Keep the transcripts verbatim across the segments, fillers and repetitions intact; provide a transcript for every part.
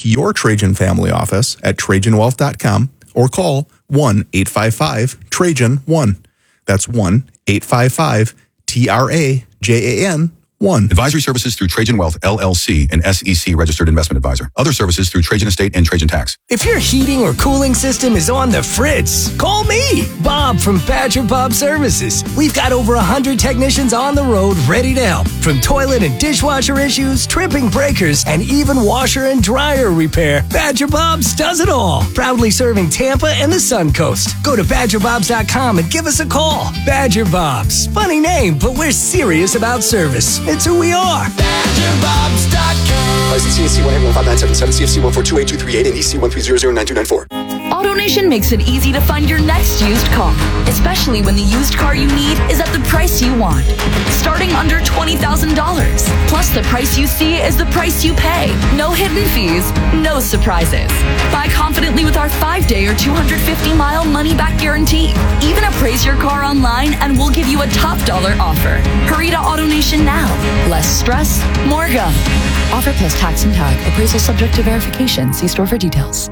Ask your Trajan family office at Trajan Wealth dot com or call one eight five five Trajan one. That's one eight five five T R A J A N one. Advisory services through Trajan Wealth, L L C, an S E C registered investment advisor. Other services through Trajan Estate and Trajan Tax. If your heating or cooling system is on the fritz, call me, Bob from Badger Bob Services. We've got over one hundred technicians on the road ready to help. From toilet and dishwasher issues, tripping breakers, and even washer and dryer repair, Badger Bob's does it all. Proudly serving Tampa and the Sun Coast. Go to badger bobs dot com and give us a call. Badger Bob's. Funny name, but we're serious about service. It's who we are. badger bobs dot com. License C S C one eight one five nine seven seven, C F C one four two eight two three eight, and E C one three zero zero nine two nine four. AutoNation makes it easy to find your next used car, especially when the used car you need is at the price you want. Starting under twenty thousand dollars. Plus, the price you see is the price you pay. No hidden fees, no surprises. Buy confidently with our five-day or two hundred fifty mile money-back guarantee. Even appraise your car online and we'll give you a top dollar offer. Hurry to AutoNation now. Less stress, more go. Offer plus tax and tag. Appraisal subject to verification. See store for details.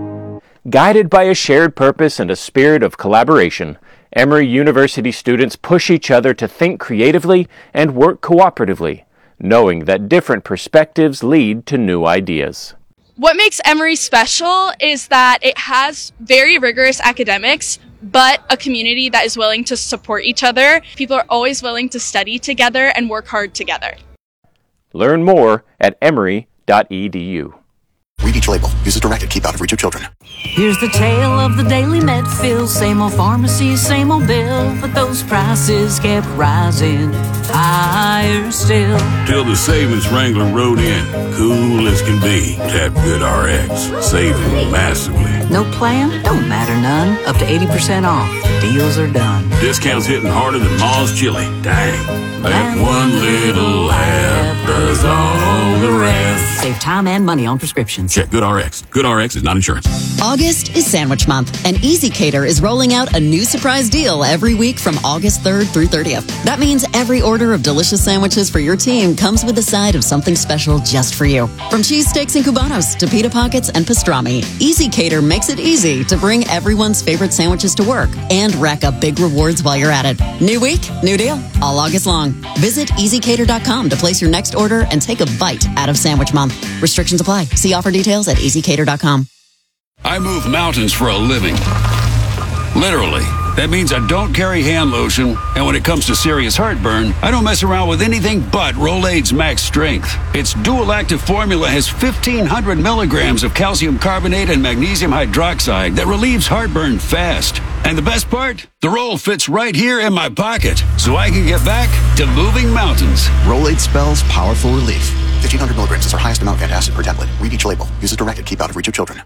Guided by a shared purpose and a spirit of collaboration, Emory University students push each other to think creatively and work cooperatively, knowing that different perspectives lead to new ideas. What makes Emory special is that it has very rigorous academics, but a community that is willing to support each other. People are always willing to study together and work hard together. Learn more at emory dot e d u. Read each label. Use as directed. Keep out of reach of children. Here's the tale of the daily Medfill. Same old pharmacy, same old bill, but those prices kept rising higher still. Till the savings wrangler rode in, cool as can be. Tap GoodRx, saving massively. No plan? Don't matter none. Up to eighty percent off. Deals are done. Discounts hitting harder than Ma's chili. Dang, that one little app does all the rest. Save time and money on prescriptions. Check GoodRx. GoodRx is not insurance. August is Sandwich Month, and Easy Cater is rolling out a new surprise deal every week from August third through thirtieth. That means every order of delicious sandwiches for your team comes with a side of something special just for you. From cheesesteaks and cubanos to pita pockets and pastrami, Easy Cater makes it easy to bring everyone's favorite sandwiches to work and rack up big rewards while you're at it. New week, new deal, all August long. Visit easy cater dot com to place your next order and take a bite out of Sandwich Month. Restrictions apply. See offer details at easy cater dot com. I move mountains for a living. Literally. That means I don't carry hand lotion, and when it comes to serious heartburn, I don't mess around with anything but Rolaids Max Strength. Its dual-active formula has fifteen hundred milligrams of calcium carbonate and magnesium hydroxide that relieves heartburn fast. And the best part? The roll fits right here in my pocket, so I can get back to moving mountains. Rolaids spells powerful relief. fifteen hundred milligrams is our highest amount of antacid per tablet. Read each label. Use as directed. Keep out of reach of children.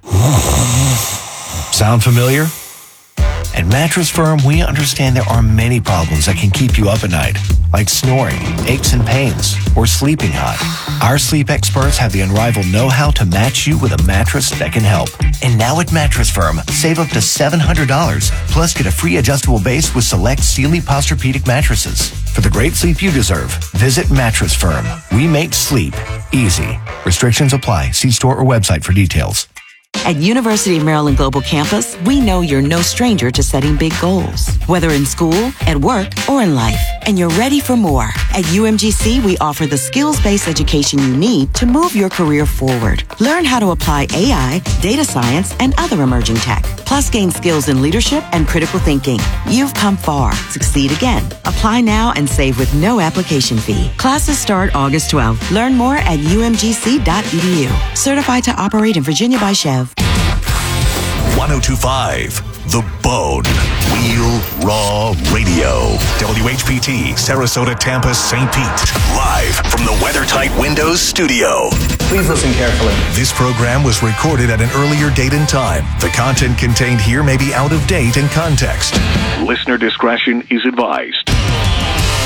Sound familiar? At Mattress Firm, we understand there are many problems that can keep you up at night, like snoring, aches and pains, or sleeping hot. Our sleep experts have the unrivaled know-how to match you with a mattress that can help. And now at Mattress Firm, save up to seven hundred dollars, plus get a free adjustable base with select Sealy Posturepedic mattresses. For the great sleep you deserve, visit Mattress Firm. We make sleep easy. Restrictions apply. See store or website for details. At University of Maryland Global Campus, we know you're no stranger to setting big goals, whether in school, at work, or in life, and you're ready for more. At U M G C, we offer the skills-based education you need to move your career forward. Learn how to apply A I, data science, and other emerging tech, plus gain skills in leadership and critical thinking. You've come far. Succeed again. Apply now and save with no application fee. Classes start August twelfth. Learn more at u m g c dot e d u. Certified to operate in Virginia by Chev. one oh two point five The Bone. Real Raw Radio. W H P T, Sarasota, Tampa, Saint Pete. Live from the WeatherTight Windows studio. Please listen carefully. This program was recorded at an earlier date and time. The content contained here may be out of date and context. Listener discretion is advised.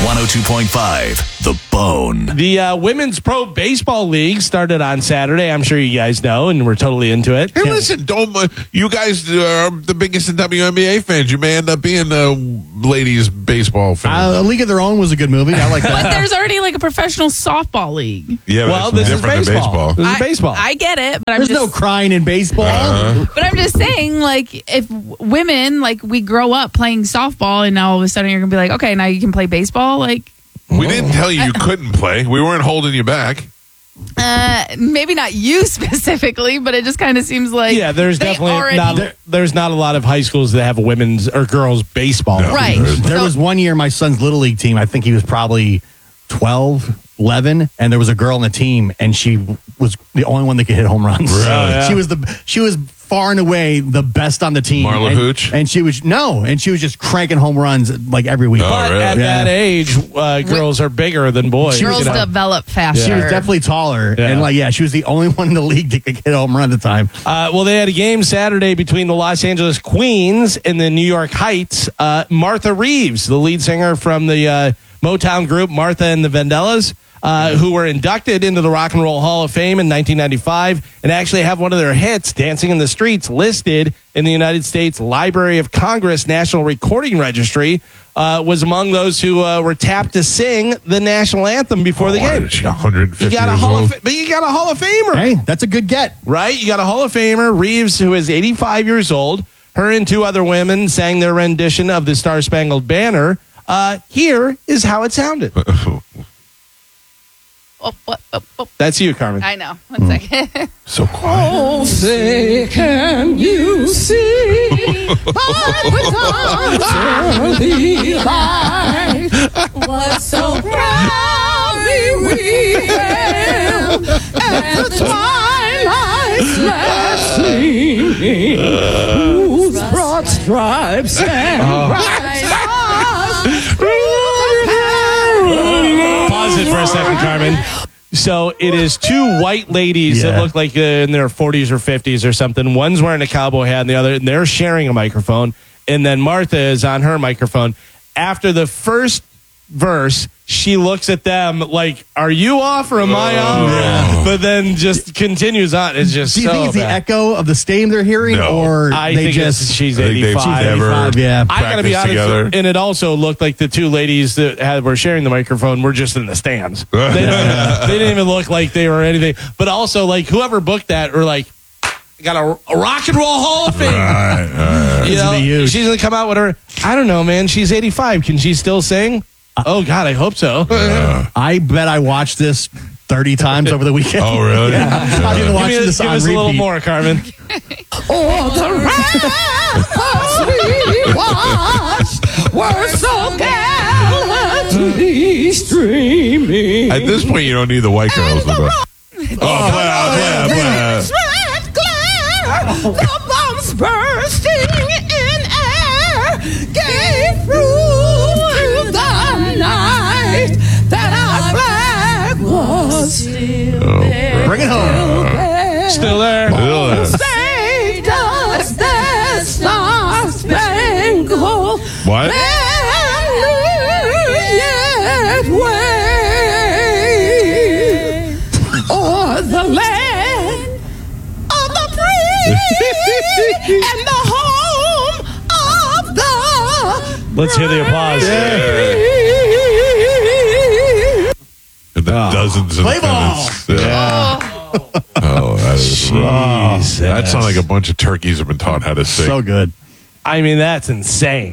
one oh two point five, The Bone. The uh, Women's Pro Baseball League started on Saturday. I'm sure you guys know, and we're totally into it. Hey, listen, don't uh, you guys are the biggest W N B A fans. You may end up being a ladies baseball fan. Uh, a League of Their Own was a good movie. I like that. But there's already like a professional softball league. Yeah, well, this is different baseball. than baseball. This is I, baseball. I get it, but I'm There's just no crying in baseball. Uh-huh. But I'm just saying, like, if women, like, we grow up playing softball, and now all of a sudden you're gonna be like, okay, now you can play baseball. Like, We didn't tell you you couldn't play. We weren't holding you back. uh, maybe not you specifically, but it just kind of seems like yeah, there's they definitely already- not. There, there's not a lot of high schools that have women's or girls baseball. No. right. There So- was one year my son's Little League team, I think he was probably twelve, eleven, and there was a girl on the team, and she was the only one that could hit home runs. Really? Oh, yeah. She was the she was far and away the best on the team. Marla and, Hooch? And she was, no, and she was just cranking home runs like every week. Oh, But really? at Yeah. that age, uh, girls are bigger than boys. She was, girls you know? develop faster. She was definitely taller. Yeah. And like, yeah, she was the only one in the league that could hit a home run at the time. Uh, well, they had a game Saturday between the Los Angeles Queens and the New York Heights. Uh, Martha Reeves, the lead singer from the uh, Motown group Martha and the Vandellas, uh, who were inducted into the Rock and Roll Hall of Fame in nineteen ninety-five and actually have one of their hits, Dancing in the Streets, listed in the United States Library of Congress National Recording Registry, uh, was among those who uh, were tapped to sing the national anthem before the Why game. is she one hundred fifty You got a years Hall old? of, but you got a Hall of Famer. Hey, that's a good get. Right? You got a Hall of Famer, Reeves, who is eighty-five years old. Her and two other women sang their rendition of the Star Spangled Banner. Uh, here is how it sounded. Oh, oh, oh, oh. That's you, Carmen. I know. One second. So quiet. Oh, say, can you see by the early light what so proudly we hailed at the twilight's last gleaming, whose broad stripes and bright stars Pause it for a second, Carmen. So it is two white ladies that Yeah. look like uh, in their forties or fifties or something. One's wearing a cowboy hat and the other, and they're sharing a microphone. And then Martha is on her microphone. After the first verse, she looks at them like, are you off or am I on? Yeah. But then just continues on. It's just Do you so think it's the bad. echo of the stadium they're hearing, No. or I they think just it's, she's I think they've eighty-five. never eighty-five, yeah. I gotta be practiced honest, together. and it also looked like the two ladies that had, were sharing the microphone were just in the stands. They, don't, they didn't even look like they were anything. But also, like whoever booked that, were like, got a, a Rock and Roll Hall of Fame. Right, right. You This know, would be huge. she's gonna come out with her. I don't know, man. She's eighty-five. Can she still sing? Oh God, I hope so. I bet I watched this thirty times over the weekend. Oh, really? Yeah. Yeah. I've been Give, watching me, this give on us a little repeat. more, Carmen. Oh, the ramparts we watched were so gallantly streaming. At this point, you don't need the white girls. Oh, play out, play out, play out. Red glare, the bombs bursting in air gave through the night that our flag was still there. Bring it home. Still there. Still there. Saved us that star-spangled What? banner yet wave o'er the land of the free and the home of the Let's hear the applause. And the dozens of Play ball. tenants. Yeah. Oh, that is wrong. Jesus. That sounds like a bunch of turkeys have been taught how to sing. So good. I mean, that's insane.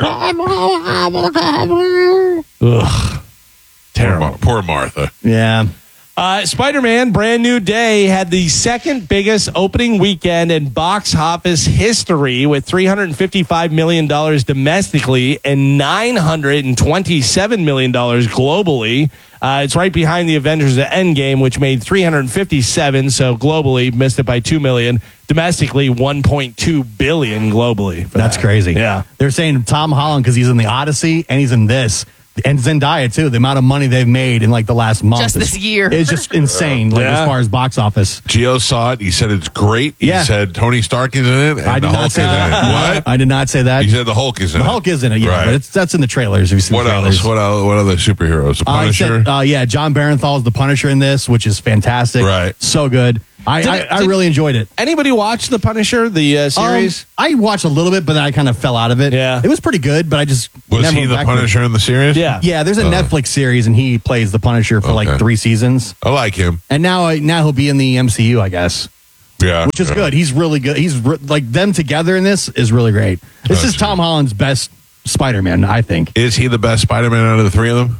Ugh. Terrible. Poor, Poor Martha. Yeah. Uh, Spider-Man Brand New Day had the second biggest opening weekend in box office history with three hundred fifty-five million dollars domestically and nine hundred twenty-seven million dollars globally. Uh, it's right behind the Avengers Endgame, which made three hundred fifty-seven, so globally missed it by two million dollars. Domestically, one point two billion dollars globally. That's crazy. Yeah. They're saying Tom Holland, because he's in the Odyssey and he's in this, And Zendaya too. The amount of money they've made in like the last month, Just is- this year. is just insane. Like Yeah. as far as box office. Gio saw it. He said it's great. He Yeah. said Tony Stark is in it. And I did the not Hulk say is in that. it. What? I did not say that. He said the Hulk is in The it. Hulk is in it, yeah, Right. but it's that's in the trailers. Have you seen What the trailers? else? What else? What other superheroes? The Uh, he Punisher. said, uh, yeah, John Barenthal is the Punisher in this, which is fantastic. Right. So good. I, Did I, it- I did- really enjoyed it. Anybody watch The Punisher, the uh, series? Um, I watched a little bit, but then I kind of fell out of it. Yeah. It was pretty good, but I just Was never he the back to it. Punisher in the series? Yeah. Yeah, there's a Uh. Netflix series, and he plays the Punisher for Okay. like three seasons. I like him. And now, uh, now he'll be in the M C U, I guess, Yeah. which is yeah. good. He's really good. He's re- like them together in this is really great. This is Gotcha. Tom Holland's best Spider-Man, I think. Is he the best Spider-Man out of the three of them?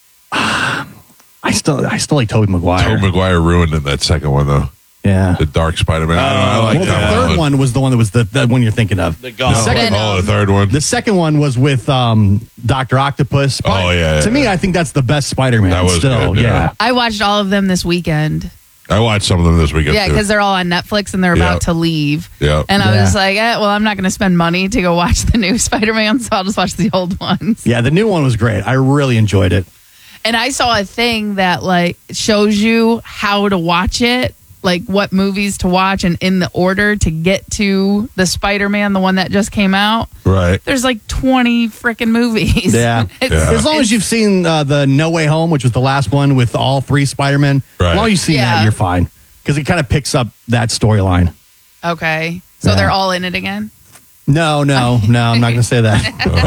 I still, I still like Tobey Maguire. Tobey Maguire ruined in that second one, though. Yeah. The Dark Spider-Man. I, don't know, I like well, the that third one was the one that was the, the one you're thinking of. The The Gollum. second, Oh, the third one. the second one was with um, Doctor Octopus. Oh, yeah, To yeah, me, yeah. I think that's the best Spider-Man. That was still, good, yeah. yeah. I watched all of them this weekend. I watched some of them this weekend, Yeah, too. because they're all on Netflix and they're Yeah. about to leave. Yeah. And I Yeah. was like, eh, well, I'm not going to spend money to go watch the new Spider-Man, so I'll just watch the old ones. Yeah, the new one was great. I really enjoyed it. And I saw a thing that like shows you how to watch it, like what movies to watch and in the order to get to the Spider-Man, the one that just came out. Right. There's like twenty freaking movies. Yeah. It's- Yeah. As long as you've seen uh, the No Way Home, which was the last one with all three Spider-Men, Right. as long as you've seen Yeah. that, you're fine. Because it kind of picks up that storyline. Okay. So Yeah. they're all in it again? No, no, no, I'm not going to say that.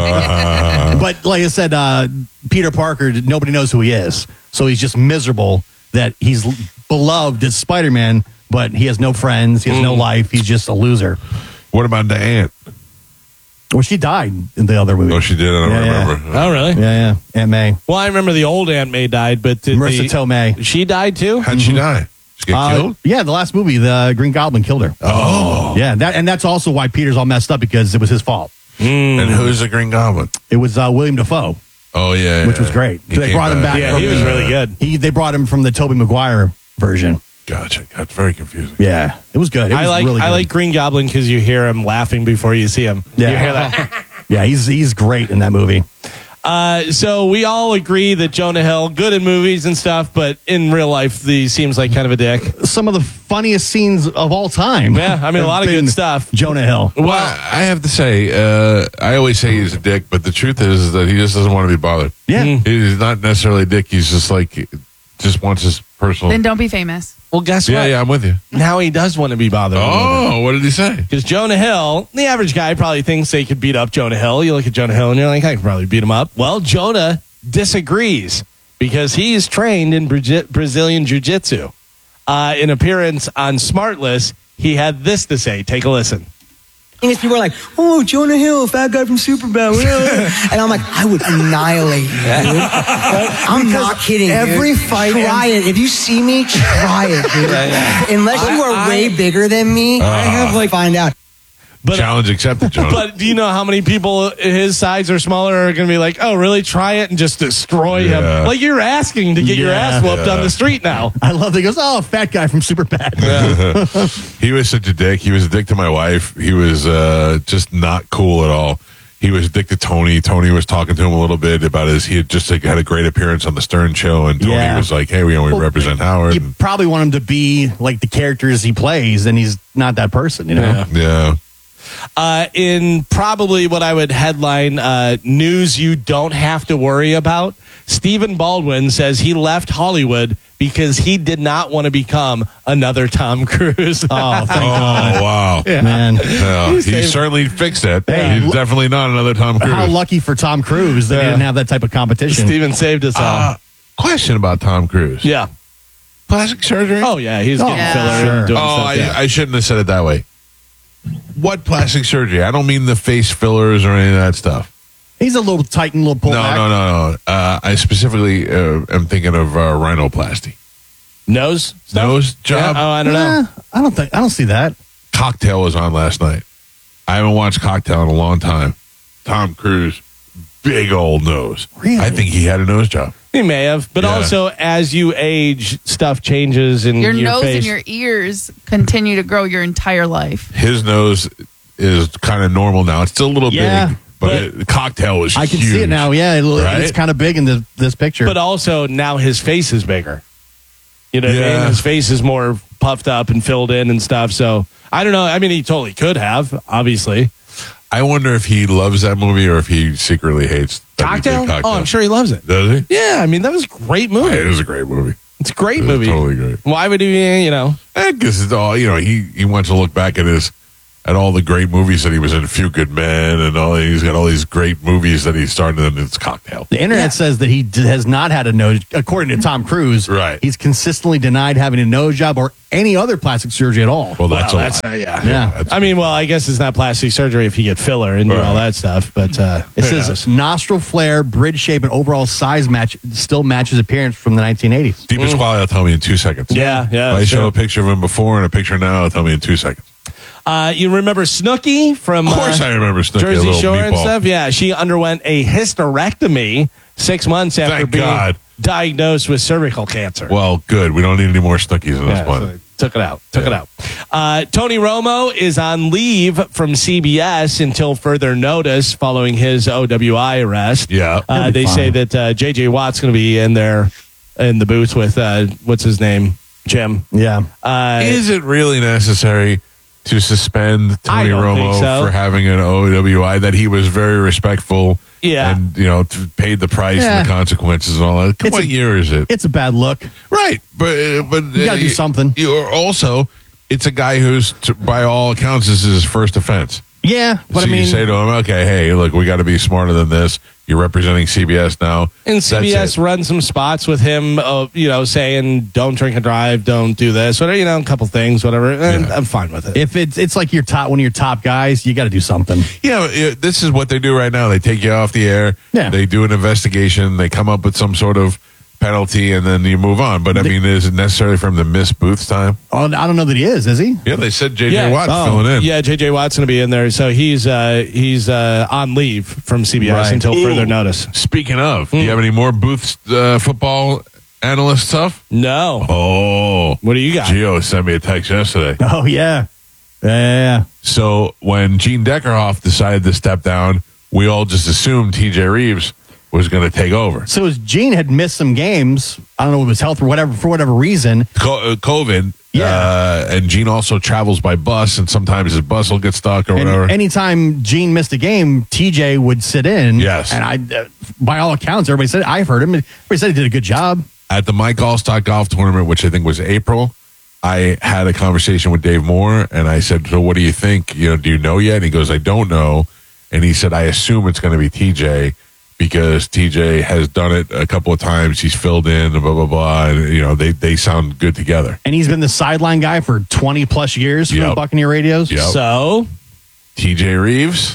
Uh, But like I said, uh, Peter Parker, nobody knows who he is. So he's just miserable that he's l- beloved as Spider-Man, but he has no friends. He has no life. He's just a loser. what about the aunt? Well, she died in the other movie. Oh, she did? I don't Yeah, yeah. remember. Oh, really? Yeah, yeah. Aunt May. Well, I remember the old Aunt May died, but the, Marissa the- Tomei. she died too. How'd she die? She get Uh, killed? yeah, the last movie, the Green Goblin killed her. Oh. Yeah, that and that's also why Peter's all messed up because it was his fault. And who's the Green Goblin? It was uh, William Dafoe, Oh, yeah. which yeah. was great. He they came brought him back. Yeah, from he was the- really good. He they brought him from the Tobey Maguire version. Gotcha. Got very confusing. Yeah, it was good. It I was like really I good. like Green Goblin because you hear him laughing before you see him. Yeah. You hear that? Yeah, he's he's great in that movie. Uh, so we all agree that Jonah Hill, good in movies and stuff, but in real life, he seems like kind of a dick. Some of the funniest scenes of all time. Yeah, I mean, a lot of have good been stuff. Jonah Hill. Well, I have to say, uh, I always say he's a dick, but the truth is that he just doesn't want to be bothered. Yeah. Mm. He's not necessarily a dick. He's just like, just wants his personal. Then don't be famous. Well, guess yeah, what? yeah, I'm with you. Now he does want to be bothered. Oh, what did he say? Because Jonah Hill, the average guy probably thinks they could beat up Jonah Hill. You look at Jonah Hill and you're like, I could probably beat him up. Well, Jonah disagrees because he's trained in Bra- Brazilian Jiu-Jitsu. Uh, in appearance on Smartless, he had this to say. Take a listen. And people are like, oh, Jonah Hill, fat guy from Superbad. And I'm like, I would annihilate you, dude. I'm not kidding, every dude. fight Try it. If you see me, try it, dude. Yeah, yeah. Unless you are I- way bigger than me, Uh, I have like, find out. But, Challenge accepted, Jonah. But do you know how many people his size or smaller are going to be like, oh, really? Try it and just destroy Yeah. him. Like you're asking to get your Yeah. ass whooped Yeah. on the street now. I love that he goes, oh, fat guy from Superbad. He was such a dick. He was a dick to my wife. He was uh, just not cool at all. He was a dick to Tony. Tony was talking to him a little bit about his. He had just like, had a great appearance on the Stern Show, and Tony Yeah. was like, "Hey, we only Well, represent Howard." You probably want him to be like the characters he plays, and he's not that person, you know? Yeah. yeah. Uh, in probably what I would headline uh, news you don't have to worry about, Stephen Baldwin says he left Hollywood because he did not want to become another Tom Cruise. Oh, thank Oh God. wow, Yeah. Man. Yeah, he saved- certainly fixed it. Hey, He's look- definitely not another Tom Cruise. How lucky for Tom Cruise that he Yeah. didn't have that type of competition. Steven saved us all. Uh, question about Tom Cruise. yeah. Plastic surgery? Oh, yeah. He's getting Yeah. filler Sure. and doing Oh, stuff. I, yeah. I shouldn't have said it that way. What plastic surgery? I don't mean the face fillers or any of that stuff. He's a little tight and a little pulled No, back. no, no, no. Uh, I specifically uh, am thinking of uh, rhinoplasty. Nose? stuff? Nose job. Yeah. Oh, I don't know. Eh, I don't think I don't see that. Cocktail was on last night. I haven't watched Cocktail in a long time. Tom Cruise, big old nose. Really? I think he had a nose job. He may have, but Yeah. also as you age, stuff changes in Your, your nose face. and your ears continue to grow your entire life. His nose is kind of normal now. It's still a little Yeah. big, But, it, the cocktail was I can huge, see it now. Yeah, it, right? it's kind of big in the, this picture. But also now his face is bigger. You know what I Yeah. mean? His face is more puffed up and filled in and stuff. So I don't know. I mean, he totally could have, obviously. I wonder if he loves that movie or if he secretly hates that he did Cocktail? Cocktail. Oh, I'm sure he loves it. Does he? Yeah, I mean, that was a great movie. It was a great movie. It's a great It was movie. totally great. Why would he, you know? I guess it's all, you know, he, he wants to look back at his, at all the great movies that he was in, A Few Good Men, and all, he's got all these great movies that he started in. It's Cocktail. The internet says that he d- has not had a nose, according to Tom Cruise. Right. He's consistently denied having a nose job or any other plastic surgery at all. Well, that's Well, a that's lot. uh, yeah. Yeah. I mean, well, I guess it's not plastic surgery if you get filler and do all that stuff. But uh, It who says knows? nostril flare, bridge shape, and overall size match still matches appearance from the nineteen eighties. Deep Pasquale will tell me in two seconds. Yeah, yeah, If I that's show true. a picture of him before and a picture now, it'll tell me in two seconds. Uh, you remember Snooki from Of course uh, I remember Snooki, a Jersey little Shore and meatball. stuff? Yeah, she underwent a hysterectomy six months after Thank being God. diagnosed with cervical cancer. Well, good. We don't need any more Snookies in this Yeah, one. so they took it out. Took it out. Uh, Tony Romo is on leave from C B S until further notice following his O W I arrest. Yeah. Uh, He'll be they fine. say that uh, J J Watt's going to be in there in the booth with, uh, what's his name? Jim. Yeah. Uh, Is it really necessary to suspend I Tony don't think Romo so. for having an O W I that he was very respectful Yeah. and, you know, t- paid the price Yeah. and the consequences and all that? It's What a- year is it? It's a bad look. Right. But, uh, but You got to do something. You're also, it's a guy who's, t- by all accounts, this is his first offense. Yeah, but so I mean, you say to him, okay, hey, look, we got to be smarter than this. You're representing C B S now. And C B That's S it. runs some spots with him, uh, you know, saying don't drink and drive, don't do this, whatever, you know, a couple things, whatever. And Yeah. I'm fine with it. if it's it's like your top one of your top guys, you got to do something. Yeah, it- this is what they do right now. They take you off the air. Yeah. They do an investigation. They come up with some sort of penalty, and then you move on. But I mean, is it necessary for him to miss Booth's time? Oh, I don't know that he is. Is he? Yeah, they said J J Yeah. Watt's Oh. filling in. Yeah, J J Watt's going to be in there, so he's uh, he's uh, on leave from C B S Right. until Ooh. further notice. Speaking of, do you have any more Booth's uh, football analyst stuff? No. Oh, What do you got? Gio sent me a text yesterday. Oh yeah, yeah. yeah. So when Gene Deckerhoff decided to step down, we all just assumed T J Reeves was going to take over. So as Gene had missed some games, I don't know if it was health or whatever for whatever reason. Co- uh, COVID. Yeah. Uh, and Gene also travels by bus, and sometimes his bus will get stuck or And whatever. anytime Gene missed a game, T J would sit in. Yes. and I, uh, by all accounts, everybody said I've heard him. Everybody said he did a good job. At the Mike Allstock Golf Tournament, which I think was April, I had a conversation with Dave Moore, and I said, so what do you think? You know, do you know yet? And he goes, I don't know. And he said, I assume it's going to be T J because T J has done it a couple of times. He's filled in, blah, blah, blah. And, you know, they, they sound good together. And he's been the sideline guy for twenty plus years for Yep. the Buccaneer Radios. Yep. So, T J Reeves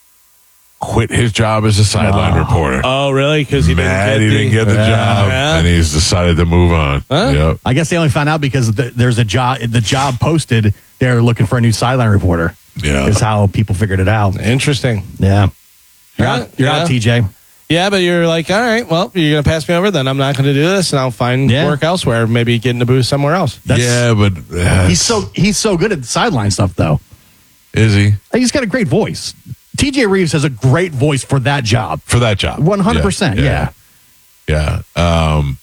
quit his job as a sideline No. reporter. oh, really? Because he Mad didn't he get didn't the, get the Yeah. job, Yeah. and he's decided to move on. Huh? Yep. I guess they only found out because th- there's a job. The job posted. They're looking for a new sideline reporter. Yeah. Is how people figured it out. Interesting. Yeah. You're Huh? out. You're Yeah. out, T J. Yeah, but you're like, all right, well, you're going to pass me over, then I'm not going to do this, and I'll find Yeah. work elsewhere, maybe get in a booth somewhere else. That's- yeah, but uh, He's so he's so good at the sideline stuff though. is he He's got a great voice. T J Reeves has a great voice for that job. for that job? One hundred percent. Yeah. Yeah. Um,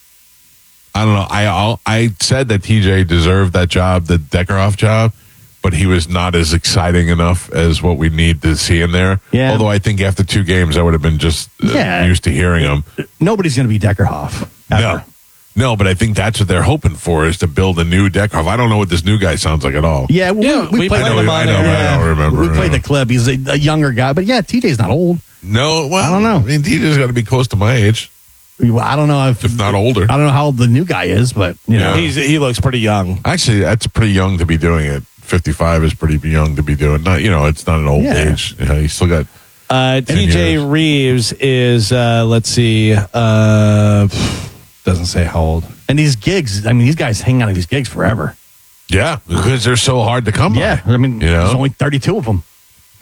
I don't know. I I'll, I said that T J deserved that job, the Deckerhoff job, but he was not as exciting enough as what we need to see in there. Yeah. Although I think after two games, I would have been just uh, Yeah. used to hearing him. Nobody's going to be Deckerhoff. No. Ever. No, but I think that's what they're hoping for is to build a new Deckerhoff. I don't know what this new guy sounds like at all. Yeah, we, Yeah, we, we played I know, played him I on know, there. but I Yeah. don't remember. We played the clip. He's a, a younger guy, but yeah, T J's not old. No, well, I don't know. I mean, T J's got to be close to my age, Well, I don't know if, if not older. I don't know how old the new guy is, but you know, Yeah. He's He looks pretty young. Actually, that's pretty young to be doing it. fifty-five is pretty young to be doing. Not, you know, it's not an old Yeah. age. You know, you still got. Uh, T J years. Reeves is, uh, let's see, uh, doesn't say how old. and these gigs. I mean, these guys hang out at these gigs forever. Yeah, because they're so hard to come by. Yeah, I mean, You know? there's only thirty-two of them.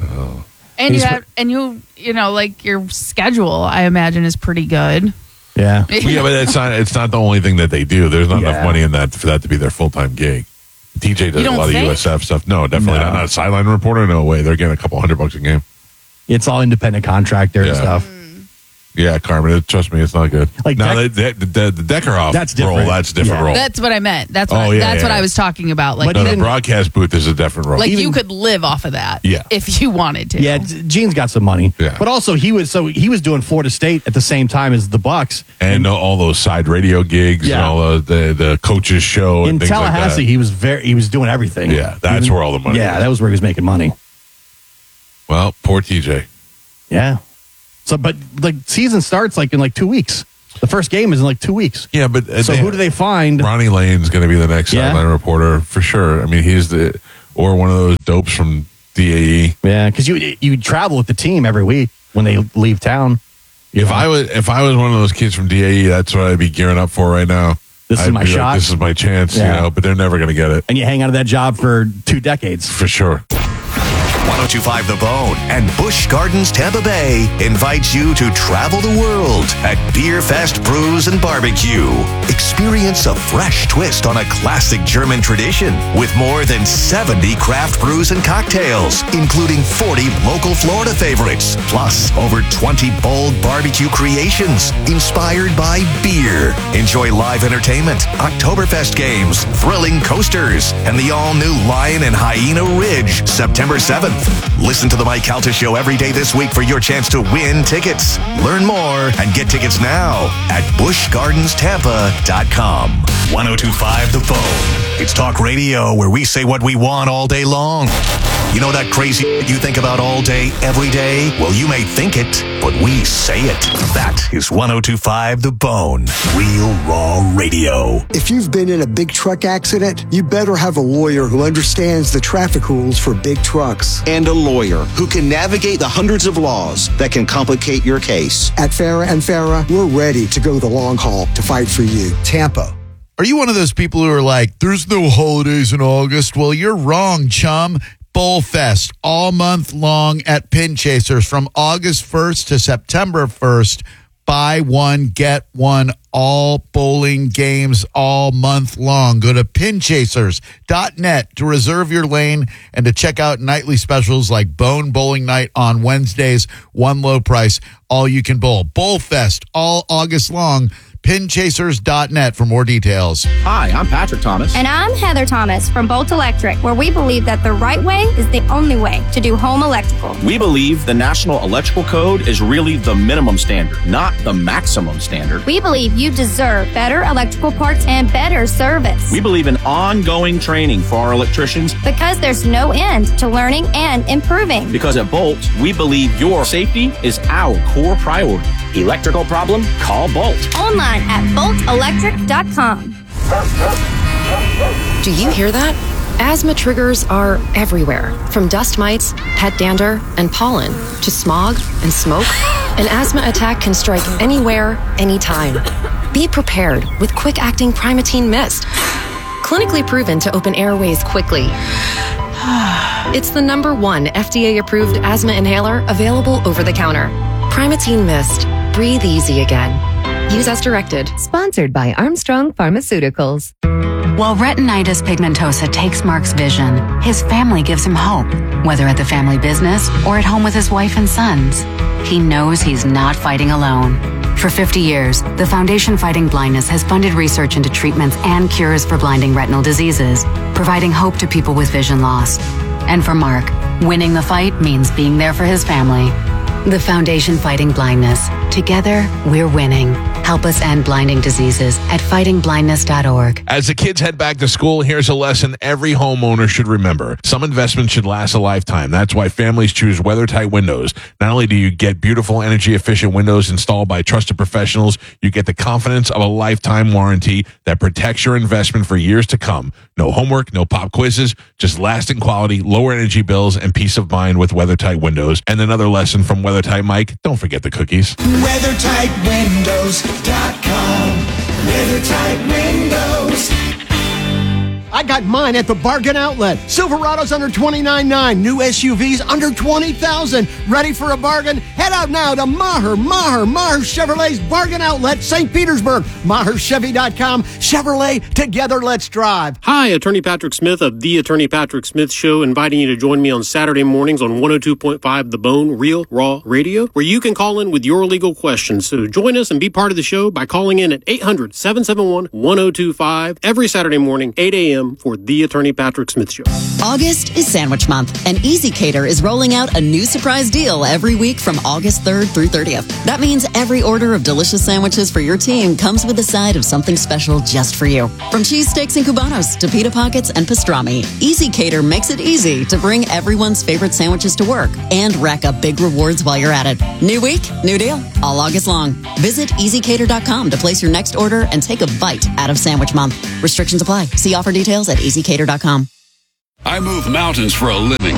And you He's- have, and you, you know, like your schedule, I imagine, is pretty good. Yeah, yeah, but it's not. It's not the only thing that they do. There's not Yeah. enough money in that for that to be their full time gig. T J does You a don't lot think? of U S F stuff. No, definitely No. not. Not a sideline reporter. No way. They're getting a couple hundred bucks a game. It's all independent contractor and Yeah. stuff. Yeah, Carmen, it, trust me, it's not good. Like now, Deck- the, the, the, the Deckerhoff That's role, different. that's a different Yeah. role. That's what I meant. That's Oh, what I, yeah, that's yeah. what I was talking about. Like, no, the even- broadcast booth is a different role. like Even- you could live off of that. Yeah. If you wanted to. Yeah, Gene's got some money. Yeah. But also he was so he was doing Florida State at the same time as the Bucks. and all those side radio gigs and Yeah. all the, the, the coaches show and In things like Tallahassee, that. he was very he was doing everything. Yeah, that's Even- where all the money Yeah, is. that was where he was making money. Well, poor T J. Yeah. So, but like season starts like in like two weeks. The first game is in like two weeks. Yeah, but uh, So they- who do they find? Ronnie Lane's going to be the next Yeah. sideline reporter for sure. I mean, he's the or one of those dopes from D A E. Yeah, because you you travel with the team every week when they leave town. If I was if I was one of those kids from D A E, that's what I'd be gearing up for right now. This is I'd my be like, shot. this is my chance, Yeah. you know. But they're never going to get it And you hang out of that job for two decades. for sure. one oh two point five The Bone and Busch Gardens Tampa Bay invites you to travel the world at Beer Fest Brews and Barbecue. Experience a fresh twist on a classic German tradition with more than seventy craft brews and cocktails, including forty local Florida favorites, plus over twenty bold barbecue creations inspired by beer. Enjoy live entertainment, Oktoberfest games, thrilling coasters, and the all-new Lion and Hyena Ridge, September seventh. Listen to the Mike Calta Show every day this week for your chance to win tickets. Learn more and get tickets now at busch gardens tampa dot com. one oh two point five The Bone. It's talk radio where we say what we want all day long. You know that crazy you think about all day, every day? Well, you may think it, but we say it. That is one oh two point five The Bone. Real Raw Radio. If you've been in a big truck accident, you better have a lawyer who understands the traffic rules for big trucks. And a lawyer who can navigate the hundreds of laws that can complicate your case. At Farah and Farah, we're ready to go the long haul to fight for you. Tampa. Are you one of those people who are like, there's no holidays in August? Well, you're wrong, chum. Bowl Fest all month long at Pin Chasers from August first to September first. Buy one, get one, all bowling games all month long. Go to pin chasers dot net to reserve your lane and to check out nightly specials like Bone Bowling Night on Wednesdays, one low price, all you can bowl. Bowl Fest all August long. pin chasers dot net for more details. Hi, I'm Patrick Thomas. And I'm Heather Thomas from Bolt Electric, where we believe that the right way is the only way to do home electrical. We believe the National Electrical Code is really the minimum standard, not the maximum standard. We believe you deserve better electrical parts and better service. We believe in ongoing training for our electricians. Because there's no end to learning and improving. Because at Bolt, we believe your safety is our core priority. Electrical problem? Call Bolt. Online at bolt electric dot com. Do you hear that? Asthma triggers are everywhere, from dust mites, pet dander, and pollen, to smog and smoke. An asthma attack can strike anywhere, anytime. Be prepared with quick-acting Primatene Mist. Clinically proven to open airways quickly. It's the number one F D A-approved asthma inhaler available over the counter. Primatene Mist. Breathe easy again. Use as directed. Sponsored by Armstrong Pharmaceuticals. While retinitis pigmentosa takes Mark's vision, his family gives him hope, whether at the family business or at home with his wife and sons. He knows he's not fighting alone. For fifty years, the Foundation Fighting Blindness has funded research into treatments and cures for blinding retinal diseases, providing hope to people with vision loss. And for Mark, winning the fight means being there for his family. The Foundation Fighting Blindness. Together, we're winning. Help us end blinding diseases at fighting blindness dot org. As the kids head back to school, here's a lesson every homeowner should remember. Some investments should last a lifetime. That's why families choose WeatherTight Windows. Not only do you get beautiful, energy-efficient windows installed by trusted professionals, you get the confidence of a lifetime warranty that protects your investment for years to come. No homework, no pop quizzes, just lasting quality, lower energy bills, and peace of mind with WeatherTight Windows. And another lesson from WeatherTight Mike, don't forget the cookies. weather tight windows dot com. WeatherTight Windows. I got mine at the Bargain Outlet. Silverado's under twenty-nine nine. New S U Vs under twenty thousand. Ready for a bargain? Head out now to Maher, Maher, Maher Chevrolet's Bargain Outlet, Saint Petersburg. Maher Chevy dot com. Chevrolet, together let's drive. Hi, Attorney Patrick Smith of The Attorney Patrick Smith Show, inviting you to join me on Saturday mornings on one oh two point five The Bone, Real Raw Radio, where you can call in with your legal questions. So join us and be part of the show by calling in at eight hundred, seven seven one, one oh two five every Saturday morning, eight a.m. for The Attorney Patrick Smith Show. August is Sandwich Month, and Easy Cater is rolling out a new surprise deal every week from August third through thirtieth. That means every order of delicious sandwiches for your team comes with a side of something special just for you. From cheesesteaks and cubanos to pita pockets and pastrami, Easy Cater makes it easy to bring everyone's favorite sandwiches to work and rack up big rewards while you're at it. New week, new deal, all August long. Visit easy cater dot com to place your next order and take a bite out of Sandwich Month. Restrictions apply. See offer details at easy cater dot com. I move mountains for a living.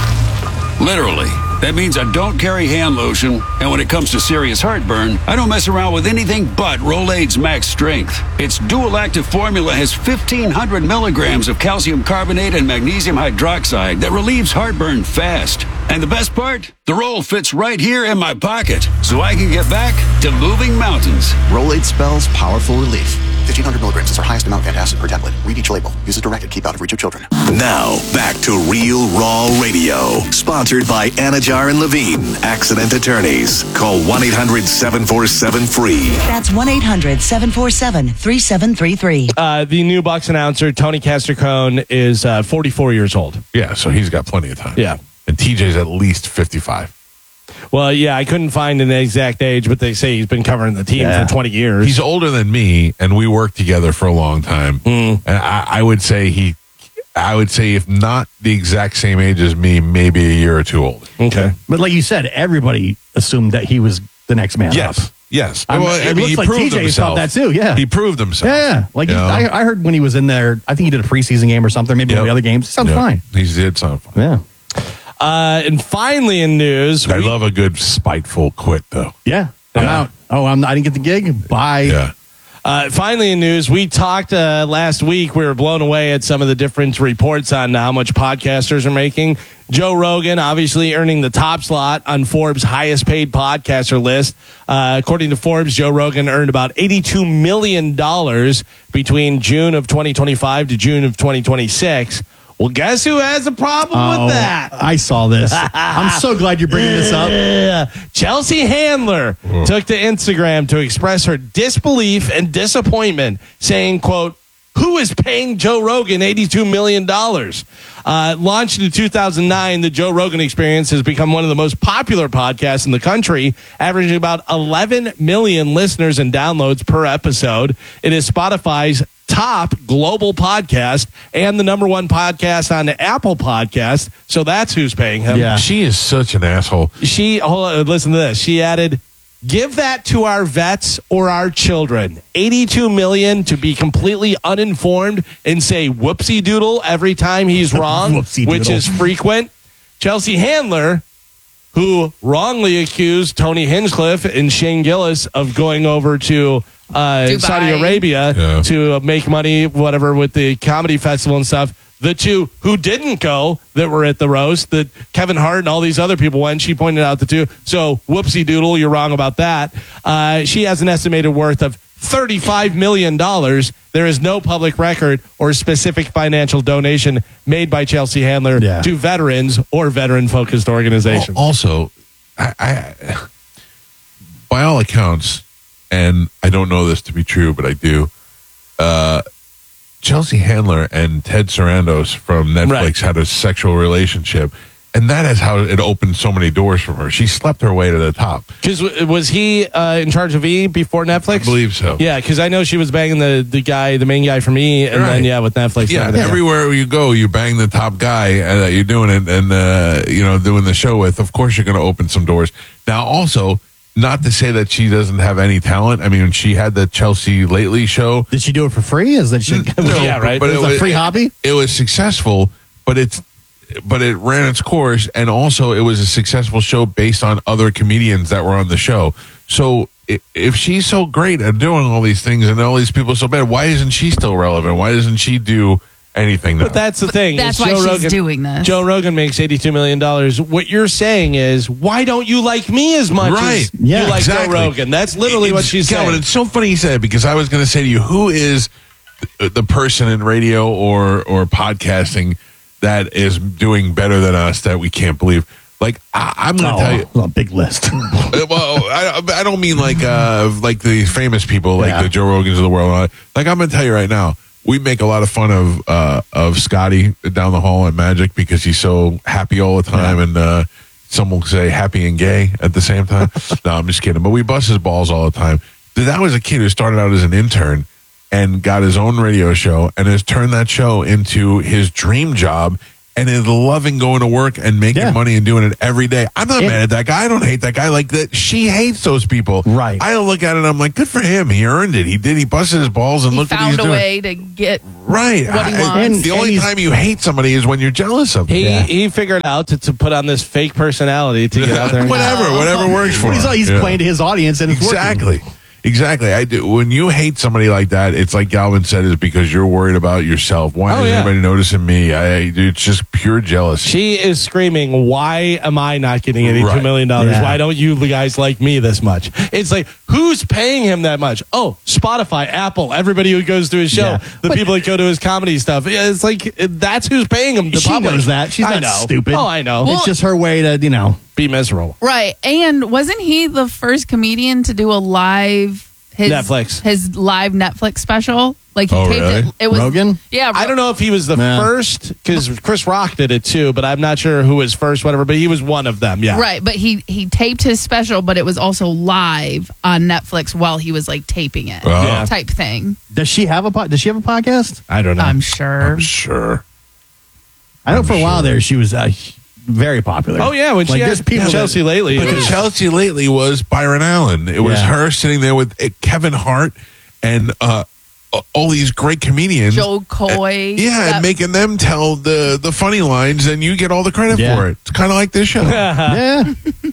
Literally. That means I don't carry hand lotion, and when it comes to serious heartburn, I don't mess around with anything but Rolaids Max Strength. Its dual-active formula has fifteen hundred milligrams of calcium carbonate and magnesium hydroxide that relieves heartburn fast. And the best part? The roll fits right here in my pocket, so I can get back to moving mountains. Rolaids spells powerful relief. fifteen hundred milligrams is our highest amount of antacid per tablet. Read each label. Use as directed. Keep out of reach of children. Now, back to Real Raw Radio. Sponsored by Anajar and Levine, Accident Attorneys. Call one eight hundred, seven four seven, free. That's one eight hundred, seven four seven, three seven three three. Uh, the new Bucks announcer, Tony Castricone, is uh, forty-four years old. Yeah, so he's got plenty of time. Yeah. And T J's at least fifty-five. Well, yeah, I couldn't find an exact age, but they say he's been covering the team Yeah. for twenty years. He's older than me, and we worked together for a long time. Mm. And I, I would say he, I would say if not the exact same age as me, maybe a year or two older. Okay. But like you said, everybody assumed that he was the next man Yes. up. Yes. I mean, Well, I it mean, looks he like proved T J himself. thought that too. Yeah, He proved himself. Yeah, yeah. Like You he, know? I, I heard when he was in there, I think he did a preseason game or something. Maybe one of the other games. Sounds Yep. fine. He did sound fine. Yeah. Uh, and finally in news, I we- love a good spiteful quit, though. Yeah, I'm Yeah. out. Oh, I'm, I didn't get the gig. Bye. Yeah. Uh, finally in news, we talked uh, last week. We were blown away at some of the different reports on how much podcasters are making. Joe Rogan, obviously earning the top slot on Forbes' highest paid podcaster list. Uh, according to Forbes, Joe Rogan earned about eighty-two million dollars between June of twenty twenty-five to June of twenty twenty-six. Well, guess who has a problem Oh, with that? I saw this. I'm so glad you're bringing this up. Yeah. Chelsea Handler took to Instagram to express her disbelief and disappointment, saying, quote, "Who is paying Joe Rogan eighty-two million dollars? Uh, launched in two thousand nine, the Joe Rogan Experience has become one of the most popular podcasts in the country, averaging about eleven million listeners and downloads per episode. It is Spotify's top global podcast and the number one podcast on the Apple Podcast. So that's who's paying him. Yeah. She is such an asshole. She, hold on, listen to this. She added, "Give that to our vets or our children. eighty-two million to be completely uninformed and say whoopsie doodle every time he's wrong, Whoopsie which doodle. is frequent." Chelsea Handler, who wrongly accused Tony Hinchcliffe and Shane Gillis of going over to uh, Dubai. Saudi Arabia Yeah. to uh, make money, whatever, with the comedy festival and stuff. The two who didn't go that were at the roast, that Kevin Hart and all these other people went, she pointed out the two. So, whoopsie doodle, you're wrong about that. Uh, she has an estimated worth of thirty-five million dollars. There is no public record or specific financial donation made by Chelsea Handler Yeah. to veterans or veteran-focused organizations. Al- Also, I, I, by all accounts, and I don't know this to be true, but I do, uh, Chelsea Handler and Ted Sarandos from Netflix Right. had a sexual relationship, and that is how it opened so many doors for her. She slept her way to the top. Because was he uh, in charge of E before Netflix? I believe so. Yeah, because I know she was banging the, the guy, the main guy from E, and Right. then, yeah, with Netflix. and Yeah, everything. everywhere you go, you bang the top guy uh, that you're doing it and uh, you know doing the show with. Of course, you're going to open some doors. Now, also, not to say that she doesn't have any talent. I mean, she had the Chelsea Lately show. Did she do it for free? Is that she? No, Yeah, right. But it was a free hobby? It was successful, but it's but it ran its course, and also it was a successful show based on other comedians that were on the show. So i- if she's so great at doing all these things and all these people so bad, why isn't she still relevant? Why doesn't she do anything. But that's the thing. That's is why Joe she's Rogan, doing this. Joe Rogan makes eighty-two million dollars. What you're saying is, why don't you like me as much Right. as Yeah, you like exactly. Joe Rogan? That's literally It's- what she's Calvin, saying. it's so funny you said it because I was going to say to you, who is the, the person in radio or or podcasting that is doing better than us that we can't believe? Like, I, I'm going to Oh, tell you. a big list. Well, I, I don't mean like uh, like the famous people, like Yeah. the Joe Rogans of the world. Like, I'm going to tell you right now, we make a lot of fun of uh, of Scotty down the hall at Magic because he's so happy all the time, and uh, some will say happy and gay at the same time. No, I'm just kidding. But we bust his balls all the time. That was a kid who started out as an intern and got his own radio show and has turned that show into his dream job. And is loving going to work and making Yeah. money and doing it every day. I'm not Yeah. mad at that guy. I don't hate that guy. Like that, she hates those people. Right. I look at it. and I'm like, good for him. He earned it. He did. He busted his balls and He look what he's found a doing. way to get Right. what he I- wants. and the only time you hate somebody is when you're jealous of them. He Yeah. he figured out to, to put on this fake personality to get out there. and- whatever, whatever works for He's, him. he's Yeah. playing to his audience, and it's working. Exactly. Exactly. I do. When you hate somebody like that, it's like Galvin said, is because you're worried about yourself. Why Oh, is yeah. anybody noticing me? I, it's just pure jealousy. She is screaming, why am I not getting eighty-two Right. million dollars? Yeah. Why don't you guys like me this much? It's like, who's paying him that much? Oh, Spotify, Apple, everybody who goes to his show, Yeah. the But- people that go to his comedy stuff. Yeah, It's like, that's who's paying him. The She public. knows that. She's I not know. stupid. Oh, I know. It's just her way to, you know. Be miserable. Right. And wasn't he the first comedian to do a live his Netflix. his live Netflix special? Like he Oh, taped really? it. It was Rogan? Yeah. I don't know if he was the Nah. first, because Chris Rock did it too, but I'm not sure who was first, whatever, but he was one of them, yeah. Right, but he he taped his special, but it was also live on Netflix while he was like taping it, Oh. Yeah. type thing. Does she have a po- Does she have a podcast? I don't know. I'm sure. I'm sure. I know I'm for a while sure. there she was uh, very popular. Oh, yeah, when she Like, had there's people that- Chelsea lately. But it was- Chelsea lately was Byron Allen. It was Yeah. her sitting there with uh, Kevin Hart and uh, all these great comedians. Joe Coy. Yeah, That- and making them tell the, the funny lines, and you get all the credit Yeah. for it. It's kind of like this show. Yeah.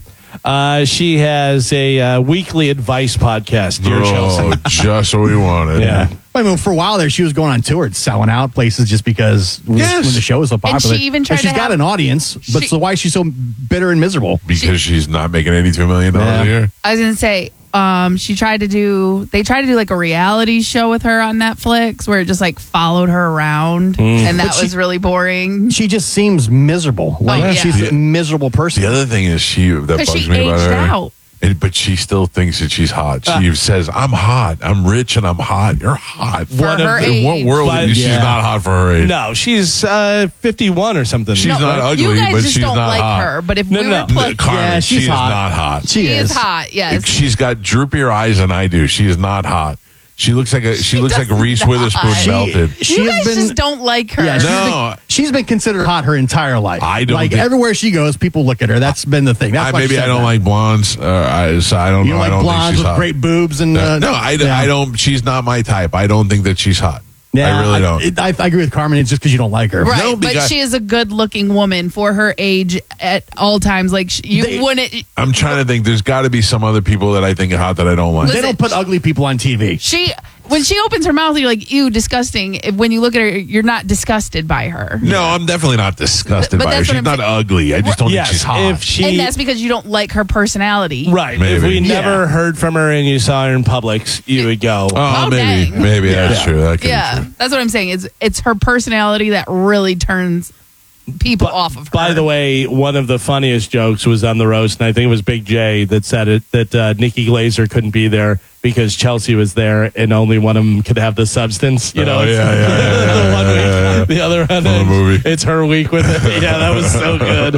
Uh, she has a uh, weekly advice podcast, Dear oh, Chelsea. just what we wanted. Yeah. I mean, for a while there, she was going on tour and selling out places just because when Yes. when the show was so popular. she even tried she's to got have- an audience, but She- so why is she so bitter and miserable? Because she's not making eighty-two million dollars Yeah. a year. I was gonna say, um, she tried to do. They tried to do like a reality show with her on Netflix, where it just like followed her around, and that But she- was really boring. She just seems miserable. Like yeah. she's Yeah. a miserable person. The other thing is she that Because bugs she me about aged her. out. And, but she still thinks that she's hot. She says, "I'm hot. I'm rich, and I'm hot. You're hot." For What her if- in what age. world? But- she's yeah. not hot for her age. No, she's uh, fifty-one or something. She's No, not ugly, you guys but just she's don't not like hot. her. But if No, we no. were playing, Carmen, Yeah, she she's is hot. not hot. She, she is. is hot. Yes. She's got droopier eyes than I do. She is not hot. She looks like a. She, She looks like does Reese not. Witherspoon She- melted. She you has guys been- just don't like her. Yeah, she's No. been, she's been considered hot her entire life. I don't like think- everywhere she goes, people look at her. That's been the thing. That's I, why maybe she I said don't that. like blondes. Uh, I, so I don't You know. don't I like don't think blondes she's with hot. great boobs and uh, no, I, yeah. I don't. She's not my type. I don't think that she's hot. Yeah, I really don't. it- I, I agree with Carmen. It's just because you don't like her. Right, No, but because- she is a good-looking woman for her age at all times. Like sh- you They- wouldn't. I'm trying to think. There's got to be some other people that I think are hot that I don't like. They Listen, don't put ugly people on T V. She when she opens her mouth, you're like, ew, disgusting. If- When you look at her, you're not disgusted by her. No, I'm definitely not disgusted But by her. that's what She's I'm not saying. ugly. I just don't Yes, think she's hot. if she, And that's because you don't like her personality. right. If Maybe. we Yeah. never heard from her and you saw her in Publix, you would go, oh, Oh, maybe, dang. maybe that's Yeah. true. That could be Yeah, true. that's what I'm saying. It's it's her personality that really turns people off of her. By the way, one of the funniest jokes was on the roast, and I think it was Big J that said it, that uh, Nikki Glazer couldn't be there because Chelsea was there and only one of them could have the substance. You know, Oh, it's yeah, yeah, yeah, the yeah, one yeah, week, yeah, yeah. the other one, From the it's- movie. it's her week with it. Yeah, that was so good.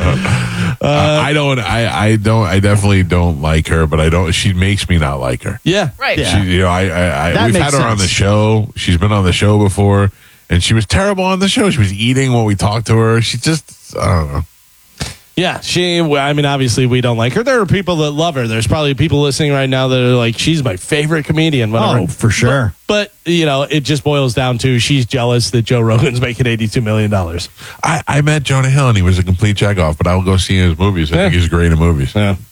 Uh, I don't. I, I don't. I definitely don't like her, but I don't. She makes me not like her. Yeah, right. Yeah. She, you know, I, I, I That we've makes had her on the sense. show. She's been on the show before, and she was terrible on the show. She was eating when we talked to her. She just, I don't know. Yeah, she, well, I mean, obviously we don't like her. There are people that love her. There's probably people listening right now that are like, she's my favorite comedian. Whatever. Oh, for sure. But, but, you know, it just boils down to she's jealous that Joe Rogan's making eighty-two million dollars. I, I met Jonah Hill, and he was a complete jack off. But I will go see his movies. I Yeah. think he's great in movies. Yeah.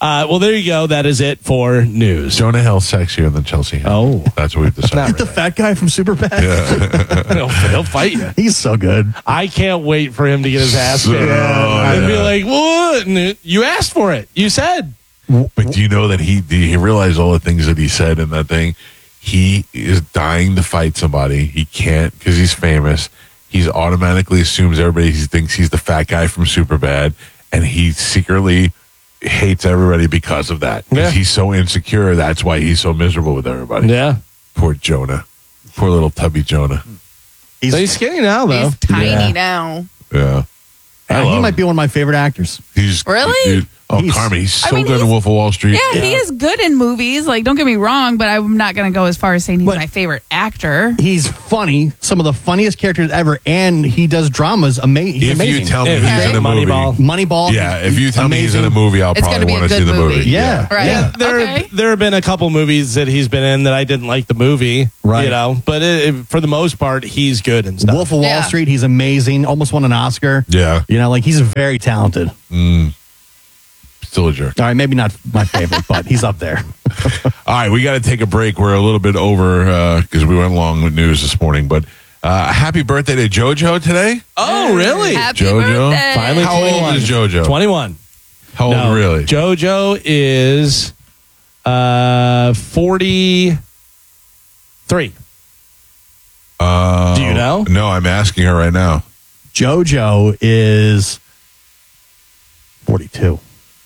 Uh, well, there you go. That is it for news. Jonah Hill's sexier than Chelsea Handler. Oh. That's what we've decided. The fat guy from Superbad. Yeah. he'll, he'll fight you. He's so good. I can't wait for him to get his ass kicked. Oh, and be yeah. like, what? And you asked for it. You said. But do you know that he he realized all the things that he said in that thing? He is dying to fight somebody. He can't because he's famous. He's automatically assumes everybody thinks he's the fat guy from Superbad, and he secretly hates everybody because of that. Because Yeah. he's so insecure. That's why he's so miserable with everybody. Yeah. Poor Jonah. Poor little tubby Jonah. He's, he's skinny now, though. He's tiny Yeah. now. Yeah. I Uh, he love might him. be one of my favorite actors. He's Really? Dude, oh, He's- Carmen, he's so I mean, good in he's- Wolf of Wall Street. Yeah, he is good in movies. Like, don't get me wrong, but I'm not going to go as far as saying he's But- my favorite actor. He's funny, some of the funniest characters ever, and he does dramas. Ama- he's If amazing. you tell me Yeah, he's in a movie, Moneyball. Moneyball. yeah. If you tell me he's in amazing. a movie, I'll It's probably gonna be a want to good see the movie. movie. Yeah. Right. Yeah, there Okay. there have been a couple movies that he's been in that I didn't like the movie, Right. You know, but it, it- for the most part, he's good and stuff. Wolf of Wall Yeah. Street. He's amazing. Almost won an Oscar. Yeah. You know, like he's very talented. Mm. Still a jerk. All right, maybe not my favorite, but he's up there. All right, we got to take a break. We're a little bit over because we went long with news this morning. But uh, happy birthday to JoJo today. Oh, really? Happy JoJo? birthday. Finally, How old twenty-one. is JoJo? twenty-one. How old No, really? JoJo is uh, forty-three. Uh, Do you know? No, I'm asking her right now. JoJo is forty-two.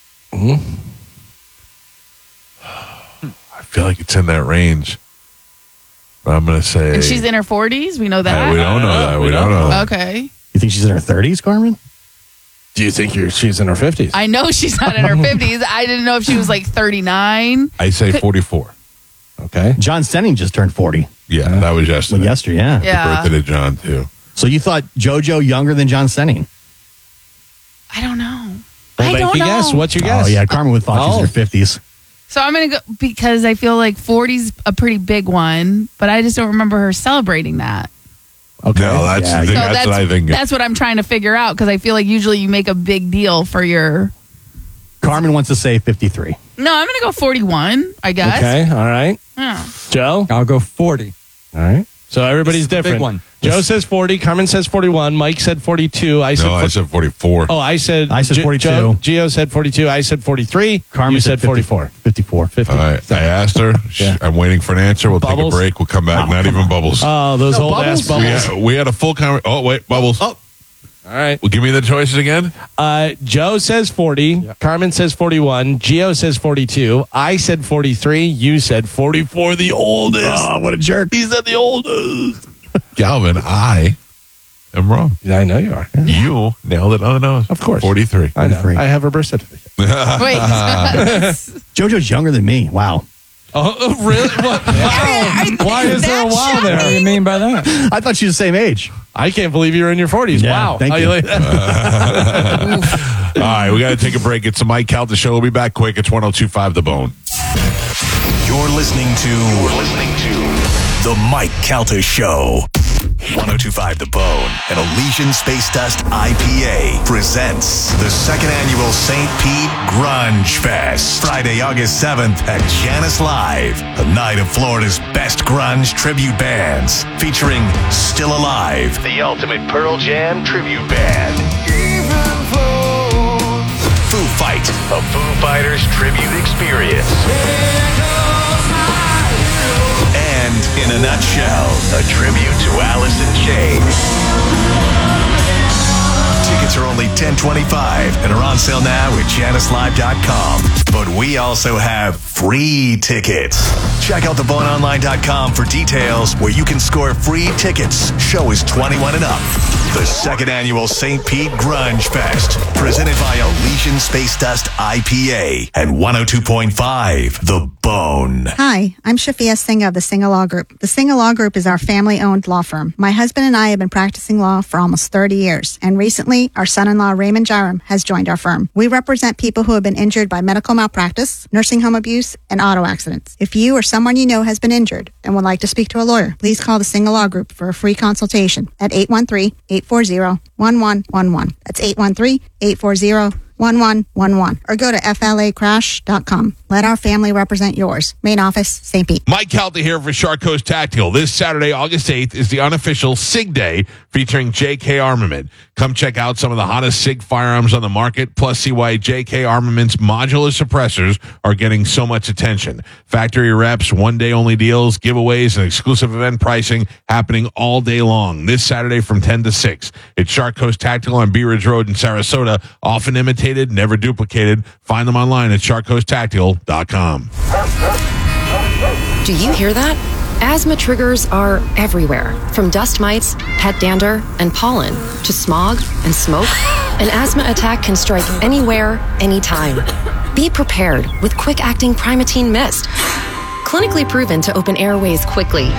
I feel like it's in that range. But I'm going to say. And she's in her forties? We know I- that? we don't know that. We don't know. Okay. You think she's in her thirties, Carmen? Do you think you're, she's in her fifties? I know she's not in her fifties. I didn't know if she was like thirty-nine. I say forty-four. Okay. John Stenning just turned forty. Yeah, that was yesterday. Yesterday, yeah. Yeah. Happy birthday to John, too. So you thought JoJo younger than John Stenning? I don't know. Well, I make don't your know. guess. What's your guess? Oh, yeah. Carmen would thought she's in Oh. her fifties. So I'm going to go because I feel like forty's a pretty big one, but I just don't remember her celebrating that. Okay. No, that's, Yeah, the thing, So that's, that's, what I think. that's what I'm trying to figure out because I feel like usually you make a big deal for your. Carmen wants to say fifty-three. No, I'm going to go forty-one, I guess. Okay. All right. Yeah. Joe? I'll go forty. All right. So everybody's This is the big different. one. Joe This- says forty. Carmen says forty-one. Mike said forty-two. I said. no, I fo- said forty-four. oh, I said. I said G- forty-two. Joe, Gio said forty-two. I said forty-three. Carmen you said fifty forty-four. fifty-four. fifty. All right. I asked her. She- Yeah. I'm waiting for an answer. We'll Bubbles? take a break. We'll come back. Oh, Not come even on. bubbles. Oh, those No, old ass bubbles? we, bubbles. had, we had a full conversation. Oh, wait, bubbles. Oh. All right. Well, give me the choices again. Uh, Joe says forty. Carmen says forty-one. Gio says forty-two. I said forty-three. You said forty-four, the oldest. Oh, what a jerk. He said the oldest. Galvin, I am wrong. I know you are. You nailed it on the nose. Of course. forty-three. I know. forty-three. I have her birth certificate. Wait. JoJo's younger than me. Wow. Oh, really? What? Wow. Why is there a wow What do there? you mean by that? I thought she was the same age. I can't believe you're in your forties. Yeah, Wow. thank How you. like that? All right, we got to take a break. It's the Mike Calta Show. We'll be back quick. It's one oh two point five The Bone. You're listening to You're listening to The Mike Calta Show. one oh two point five The Bone and Elysian Space Dust I P A presents the second annual Saint Pete Grunge Fest. Friday, August seventh at Janice Live. A night of Florida's best grunge tribute bands featuring Still Alive, the ultimate Pearl Jam tribute band. Foo Fight, a Foo Fighters tribute experience. And in a nutshell, a tribute to Alice in Chains. Tickets are only ten twenty-five and are on sale now at janice live dot com. But we also have free tickets. Check out the bone online dot com for details where you can score free tickets. Show is twenty-one and up. The second annual Saint Pete Grunge Fest, presented by Elysian Space Dust I P A and one oh two point five The Bone. Hi, I'm Shafia Singh of the Singh Law Group. The Singh Law Group is our family-owned law firm. My husband and I have been practicing law for almost thirty years, and recently our son-in-law Raymond Jaram has joined our firm. We represent people who have been injured by medical malpractice, nursing home abuse, and auto accidents. If you or someone you know has been injured and would like to speak to a lawyer, please call the Singh Law Group for a free consultation at eight one three, eight four zero, one one one one. That's eight one three, eight four zero, one one one one or go to F L A crash dot com. Let our family represent yours. Main office, Saint Pete. Mike Calta here for Shark Coast Tactical. This Saturday, August eighth, is the unofficial SIG Day featuring J K Armament. Come check out some of the hottest SIG firearms on the market, plus see why J K Armament's modular suppressors are getting so much attention. Factory reps, one-day only deals, giveaways, and exclusive event pricing happening all day long. This Saturday from ten to six. It's Shark Coast Tactical on Bee Ridge Road in Sarasota. Often imitated, never duplicated. Find them online at shark coast tactical dot com. Do you hear that? Asthma triggers are everywhere, from dust mites, pet dander, and pollen, to smog and smoke. An asthma attack can strike anywhere, anytime. Be prepared with quick-acting Primatene Mist. Clinically proven to open airways quickly.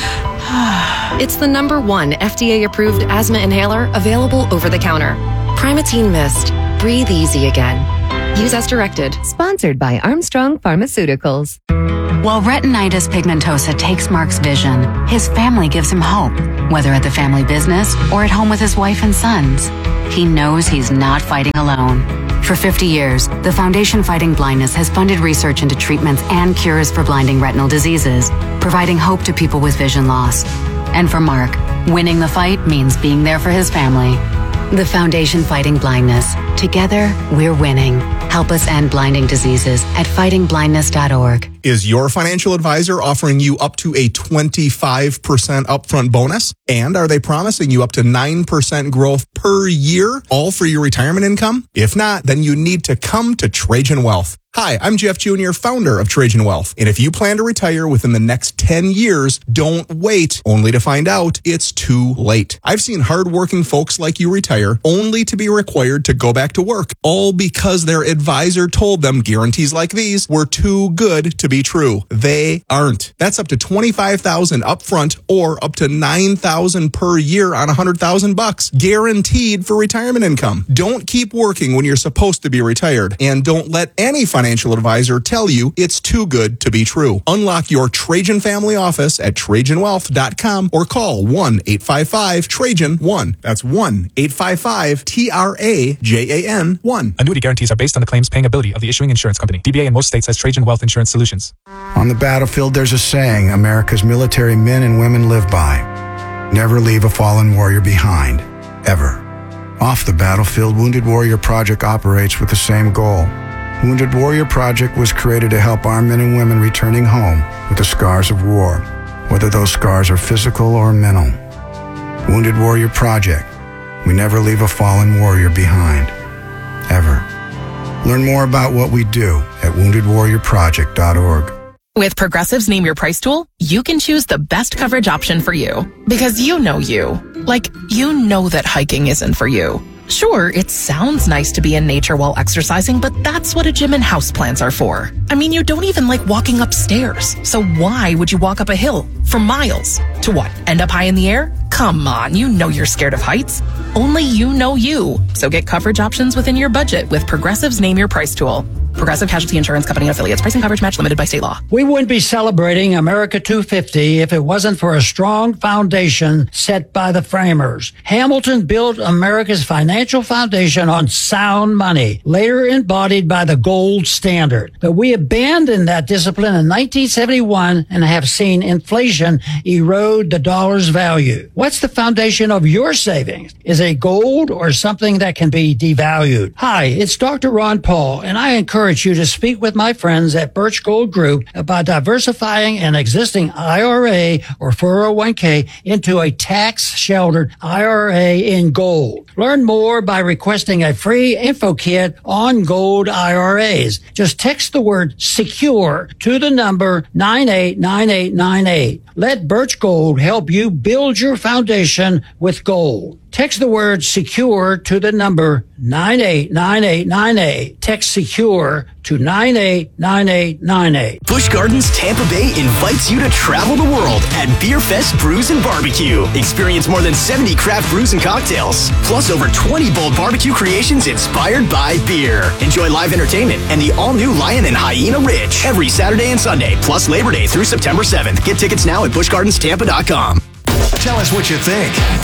It's the number one F D A-approved asthma inhaler available over the counter. Primatene Mist. Breathe easy again. Use as directed. Sponsored by Armstrong Pharmaceuticals. While retinitis pigmentosa takes Mark's vision, his family gives him hope, whether at the family business or at home with his wife and sons. He knows he's not fighting alone. For fifty years, the Foundation Fighting Blindness has funded research into treatments and cures for blinding retinal diseases, providing hope to people with vision loss. And for Mark, winning the fight means being there for his family. The Foundation Fighting Blindness. Together, we're winning. Help us end blinding diseases at fighting blindness dot org. Is your financial advisor offering you up to a twenty-five percent upfront bonus? And are they promising you up to nine percent growth per year, all for your retirement income? If not, then you need to come to Trajan Wealth. Hi, I'm Jeff Junior, founder of Trajan Wealth. And if you plan to retire within the next ten years, don't wait only to find out it's too late. I've seen hardworking folks like you retire only to be required to go back to work, all because their advisor told them guarantees like these were too good to be true. They aren't. That's up to twenty-five thousand dollars upfront or up to nine thousand dollars per year on one hundred thousand bucks, guaranteed for retirement income. Don't keep working when you're supposed to be retired, and don't let any financial advisor tell you it's too good to be true. Unlock your Trajan family office at trajan wealth dot com or call one eight five five Trajan one. That's one eight five five T R A J A N one. Annuity guarantees are based on the claims paying ability of the issuing insurance company. D B A in most states has Trajan Wealth Insurance Solutions. On the battlefield, there's a saying America's military men and women live by. Never leave a fallen warrior behind. Ever. Off the battlefield, Wounded Warrior Project operates with the same goal. Wounded Warrior Project was created to help our men and women returning home with the scars of war, whether those scars are physical or mental. Wounded Warrior Project. We never leave a fallen warrior behind. Ever. Learn more about what we do at wounded warrior project dot org. With Progressive's Name Your Price tool, you can choose the best coverage option for you. Because you know you. Like, you know that hiking isn't for you. Sure, it sounds nice to be in nature while exercising, but that's what a gym and houseplants are for. I mean, you don't even like walking upstairs. So why would you walk up a hill for miles? To what, end up high in the air? Come on, you know you're scared of heights. Only you know you. So get coverage options within your budget with Progressive's Name Your Price tool. Progressive Casualty Insurance Company and affiliates. Pricing coverage match limited by state law. We wouldn't be celebrating America two fifty if it wasn't for a strong foundation set by the framers. Hamilton built America's financial foundation on sound money, later embodied by the gold standard. But we abandoned that discipline in nineteen seventy-one and have seen inflation erode the dollar's value. What's the foundation of your savings? Is it gold or something that can be devalued? Hi, it's Doctor Ron Paul, and I encourage you to speak with my friends at Birch Gold Group about diversifying an existing I R A or four oh one k into a tax-sheltered I R A in gold. Learn more by requesting a free info kit on gold I R As. Just text the word SECURE to the number nine eight nine eight nine eight. Let Birch Gold help you build your foundation with gold. Text the word SECURE to the number nine eight nine eight nine eight. Text SECURE to nine eight nine eight nine eight. Busch Gardens Tampa Bay invites you to travel the world at Beer Fest Brews and Barbecue. Experience more than seventy craft brews and cocktails, plus over twenty bold barbecue creations inspired by beer. Enjoy live entertainment and the all-new Lion and Hyena Ridge every Saturday and Sunday, plus Labor Day through September seventh. Get tickets now at busch gardens tampa dot com. Tell us what you think.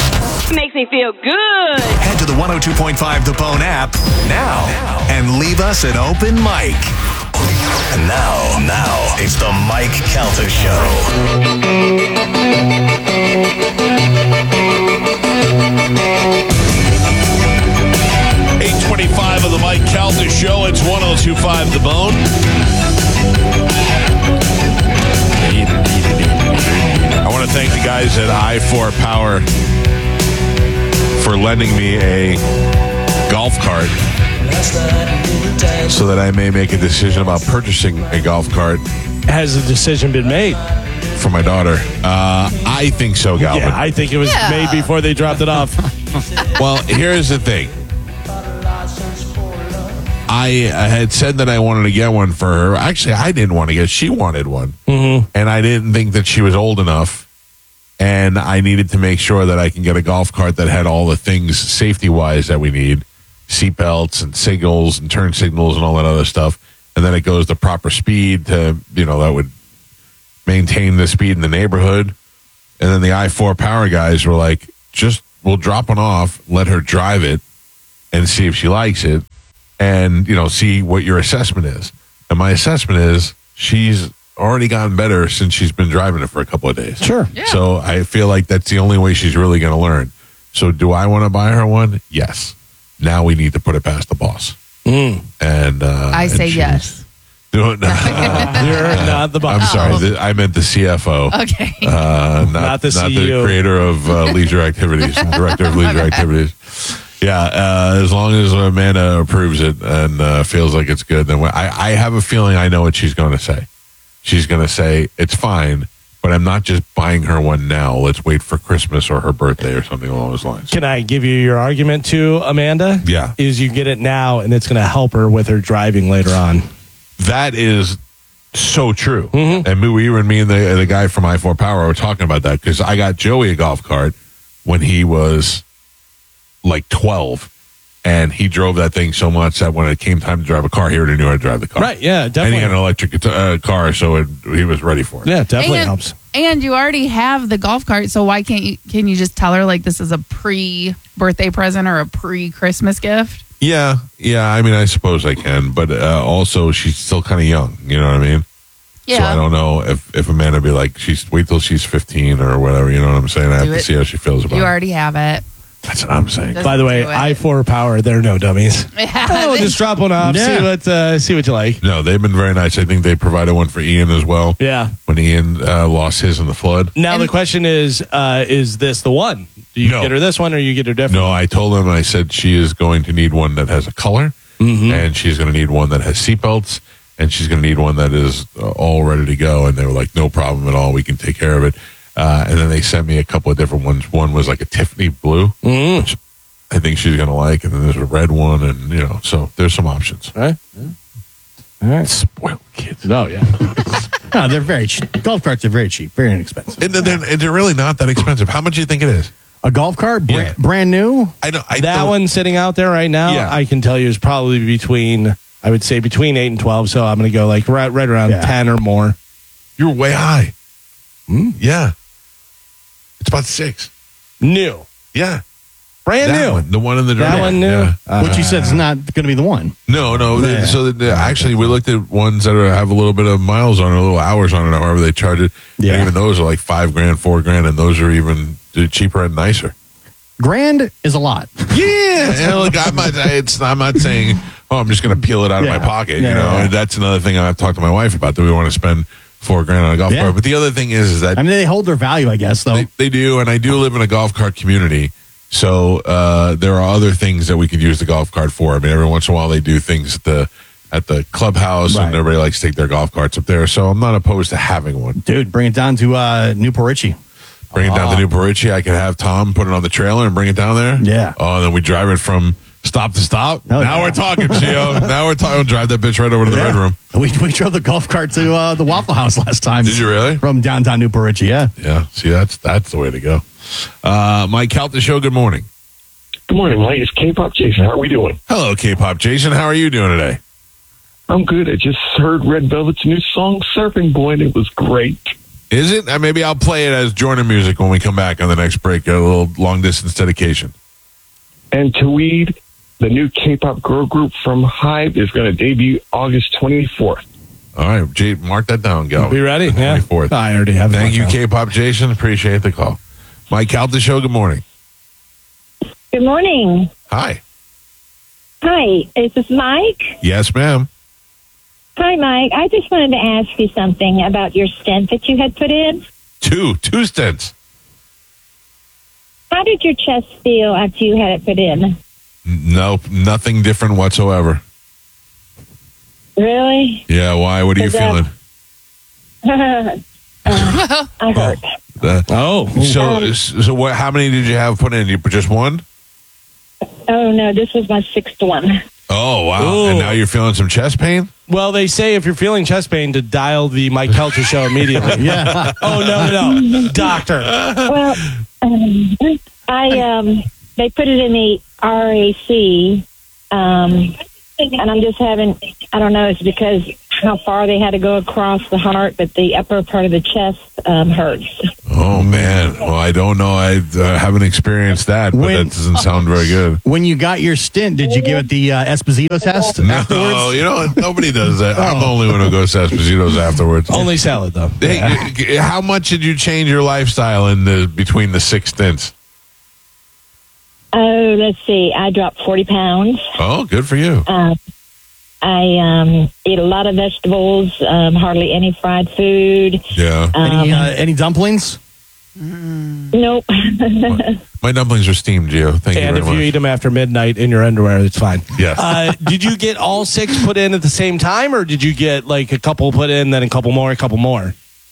Makes me feel good. Head to the one oh two point five The Bone app now and leave us an open mic. And now, now, it's the Mike Calta Show. eight twenty-five of the Mike Calta Show. It's one oh two point five The Bone. I want to thank the guys at I four Power for lending me a golf cart so that I may make a decision about purchasing a golf cart. Has a decision been made? For my daughter. Uh, I think so, Galvin. Yeah, I think it was Yeah. made before they dropped it off. Well, here's the thing. I, I had said that I wanted to get one for her. Actually, I didn't want to get. She wanted one, mm-hmm. and I didn't think that she was old enough. And I needed to make sure that I can get a golf cart that had all the things safety wise that we need, seatbelts and signals and turn signals and all that other stuff. And then it goes the proper speed to, you know, that would maintain the speed in the neighborhood. And then the I four Power guys were like, just we'll drop one off, let her drive it, and see if she likes it. And, you know, see what your assessment is. And my assessment is she's already gotten better since she's been driving it for a couple of days. Sure. Yeah. So I feel like that's the only way she's really going to learn. So do I want to buy her one? Yes. Now we need to put it past the boss. Mm. And uh, I and say she's- yes. No, no. You're not the boss. I'm sorry. th- I meant the C F O. Okay. Uh, not, Not the not C E O. the creator of uh, leisure activities, director of leisure Okay. activities. Yeah, uh, as long as Amanda approves it and uh, feels like it's good, then I, I have a feeling I know what she's going to say. She's going to say, it's fine, but I'm not just buying her one now. Let's wait for Christmas or her birthday or something along those lines. Can I give you your argument too, Amanda? Yeah. Is you get it now and it's going to help her with her driving later on. That is so true. Mm-hmm. And we were, me and the, the guy from I four Power were talking about that because I got Joey a golf cart when he was like twelve. And he drove that thing so much that when it came time to drive a car, he already knew how to drive the car. Right, yeah, And definitely. he had an electric uh, car, so it, he was ready for it. Yeah, it definitely and, helps. And you already have the golf cart, so why can't you? Can you just tell her like this is a pre-birthday present or a pre-Christmas gift? Yeah, yeah. I mean, I suppose I can, but uh, also she's still kind of young. You know what I mean? Yeah. So I don't know if if Amanda be like, she's wait till she's fifteen or whatever. You know what I'm saying? I have Do to it. see how she feels about You it. already have it. That's what I'm saying. Doesn't By the way, do it. I four Power, they're no dummies. Yeah, Oh, they- just drop one off. Yeah. See what uh, see what you like. No, they've been very nice. I think they provided one for Ian as well. Yeah. When Ian uh, lost his in the flood. Now And- the question is, uh, is this the one? Do you No. get her this one or you get her different? No, I told him, I said she is going to need one that has a color, Mm-hmm. and she's going to need one that has seatbelts, and she's going to need one that is uh, all ready to go. And they were like, no problem at all. We can take care of it. Uh, and then they sent me a couple of different ones. One was like a Tiffany blue, Mm. which I think she's going to like. And then there's a red one, and, you know, so there's some options. All right. All right. Spoiled kids. No, yeah. No, they're very cheap. Golf carts are very cheap, very inexpensive. And they're, and they're really not that expensive. How much do you think it is? A golf cart, brand, Yeah. brand new. I don't. I that don't, one sitting out there right now, Yeah. I can tell you is probably between, I would say between eight and twelve. So I'm going to go like right, right around Yeah. ten or more. You're way high. Hmm? Yeah. It's about six. New. Yeah. Brand That new. one, the one in the That driveway. one new. Yeah. Uh, Which you said is not going to be the one. No, no. Yeah. So the, actually, we looked at ones that are, have a little bit of miles on it, a little hours on it, however they charge it. Yeah. And even those are like five grand, four grand, and those are even cheaper and nicer. Grand is a lot. Yeah. And look, I'm not. It's. I'm not saying. Oh, I'm just going to peel it out Yeah. of my pocket. Yeah, you know, yeah, yeah. And that's another thing I've talked to my wife about. Do we want to spend four grand on a golf Yeah. cart? But the other thing is, is that I mean, they hold their value, I guess, though. They, they do, and I do live in a golf cart community. So uh, there are other things that we could use the golf cart for. I mean, every once in a while they do things at the at the clubhouse, Right. and everybody likes to take their golf carts up there. So I'm not opposed to having one. Dude, bring it down to uh, Newport Richie. Bring it down to Newport Richie. I could have Tom put it on the trailer and bring it down there. Yeah. Oh, and then we drive it from stop to stop. Oh, now yeah. we're talking, Gio. Now we're talking. Drive that bitch right over to the Yeah. red room. We, we drove the golf cart to uh, the Waffle House last time. Did you really? From downtown Newport Richie, yeah. Yeah. See, that's that's the way to go. Uh, Mike Calta Show. Good morning. Good morning, Mike. It's K-Pop Jason. How are we doing? Hello, K-Pop Jason. How are you doing today? I'm good. I just heard Red Velvet's new song, Surfing Boy, and it was great. Is it? Uh, maybe I'll play it as Jordan music when we come back on the next break. A little long distance dedication. And Tweed, the new K-pop girl group from Hive, is going to debut August twenty-fourth. All right, Jay, mark that down, Gal. Be ready? Yeah. twenty-fourth. I already have it. Thank you, marked down. K-pop Jason. Appreciate the call. Mike Calta Show, good morning. Good morning. Hi. Hi, is this Mike? Yes, ma'am. Hi, Mike. I just wanted to ask you something about your stent that you had put in. Two. Two stents. How did your chest feel after you had it put in? Nope, nothing different whatsoever. Really? Yeah, why? What are you Is that- feeling? uh, I hurt. Uh, oh. So, Um, so what? How many did you have put in? You put just one? Oh, no, this was my sixth one. Oh, wow. Ooh. And now you're feeling some chest pain? Well, they say if you're feeling chest pain to dial the Mike Kelter show immediately. Yeah. Oh, no, no, no. Doctor. Well, um, I um, they put it in the R A C, um, and I'm just having, I don't know, it's because how far they had to go across the heart, but the upper part of the chest um, hurts. Oh, man. Well, I don't know. I uh, haven't experienced that, but When- that doesn't sound very good. When you got your stint, did you give it the uh, Esposito test No, afterwards? you know what? Nobody does that. I'm the only one who goes to Esposito's afterwards. Only salad, though. Hey, g- how much did you change your lifestyle in the between the six stints? Oh, let's see. I dropped forty pounds. Oh, good for you. Uh, I um, eat a lot of vegetables, um, hardly any fried food. Yeah. Any, Um, uh, any dumplings? Nope. My dumplings are steamed, Gio. Thank And you if very you much. eat them after midnight in your underwear, it's fine. Yes. Uh, did you get all six put in at the same time, or did you get like a couple put in, then a couple more, a couple more?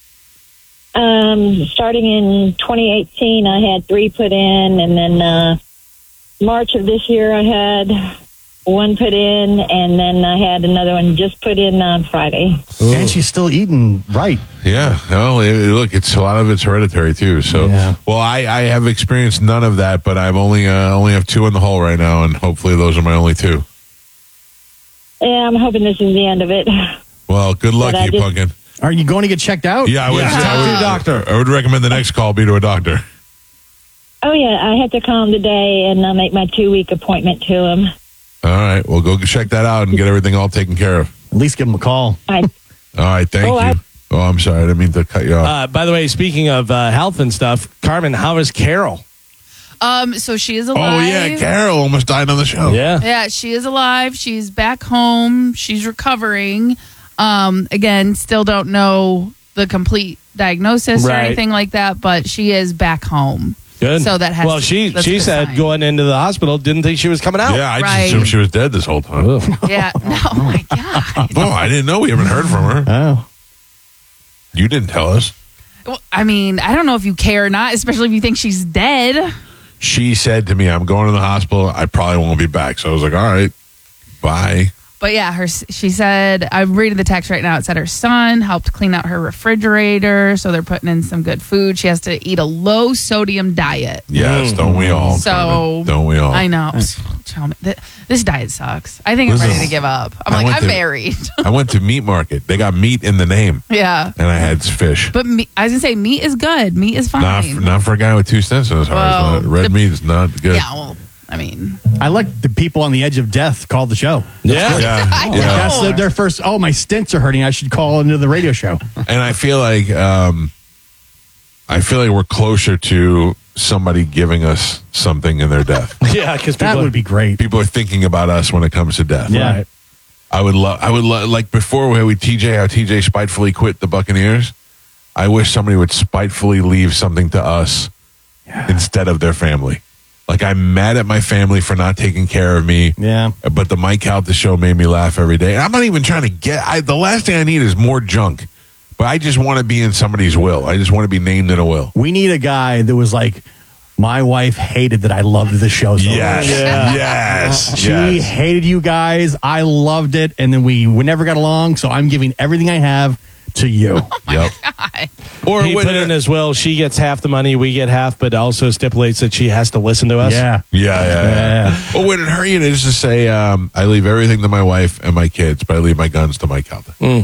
Um, starting in twenty eighteen, I had three put in, and then uh, March of this year, I had one put in, and then I had another one just put in on Friday. And she's still eating right. Yeah. No, it, look, it's a lot of it's hereditary too. So, Yeah. well, I, I have experienced none of that, but I've only uh, only have two in the hole right now, and hopefully those are my only two. Yeah, I'm hoping this is the end of it. Well, good luck, But I you just- pumpkin. Are you going to get checked out? Yeah, I would. Talk I to would, your doctor. I would recommend the next call be to a doctor. Oh, yeah, I had to call him today and uh, make my two-week appointment to him. All right. Well, go check that out and get everything all taken care of. At least give him a call. I, All right. Thank Oh, you. I- Oh, I'm sorry. I didn't mean to cut you off. Uh, by the way, speaking of uh, health and stuff, Carmen, how is Carol? Um, so she is oh, alive. yeah. Carol almost died on the show. Yeah. Yeah, she is alive. She's back home. She's recovering. Um, again, still don't know the complete diagnosis or Right. anything like that, but she is back home. Good. So that has well, to- she that's a she good said sign. going into the hospital didn't think she was coming out. Yeah, I just Right. assumed she was dead this whole time. Yeah. No, oh my God. Oh, I didn't know. We haven't heard from her. Oh. You didn't tell us. Well, I mean, I don't know if you care or not, especially if you think she's dead. She said to me, I'm going to the hospital. I probably won't be back. So I was like, all right, bye. But yeah, her she said, I'm reading the text right now. It said her son helped clean out her refrigerator. So they're putting in some good food. She has to eat a low sodium diet. Yes, don't we all? So Carmen? Don't we all? I know. Tell me, th- this diet sucks. I think This I'm ready is- to give up. I'm I like, went I'm to- married. I went to meat market. They got meat in the name. Yeah. And I had fish. But me, I was going to say, meat is good. Meat is fine. Not for, not for a guy with two cents in his heart. Well, It's not- red the- meat is not good. Yeah, well, I mean, I like the people on the edge of death called the show. Yeah. Yeah. I know. Yeah. That's their- their first, oh, my stents are hurting. I should call into the radio show. And I feel like um, I feel like we're closer to somebody giving us something in their death. Yeah, because That would be great. People are thinking about us when it comes to death. Yeah. Right. I would love. I would love. Like before, we had T J. How T J spitefully quit the Buccaneers. I wish somebody would spitefully leave something to us instead of their family. Like I'm mad at my family for not taking care of me. Yeah. But the Mike Calta show made me laugh every day. And I'm not even trying to get. I, the last thing I need is more junk. But I just want to be in somebody's will. I just want to be named in a will. We need a guy that was like, my wife hated that I loved the show so Yes. much. Yes. She Yes. hated you guys. I loved it. And then we, we never got along. So I'm giving everything I have to you. Yep. Or he when- put in as well. She gets half the money, we get half, but also stipulates that she has to listen to us. Yeah. Yeah, yeah, yeah. Well, would it hurt you to just say, um, I leave everything to my wife and my kids, but I leave my guns to Mike Calta? Yeah.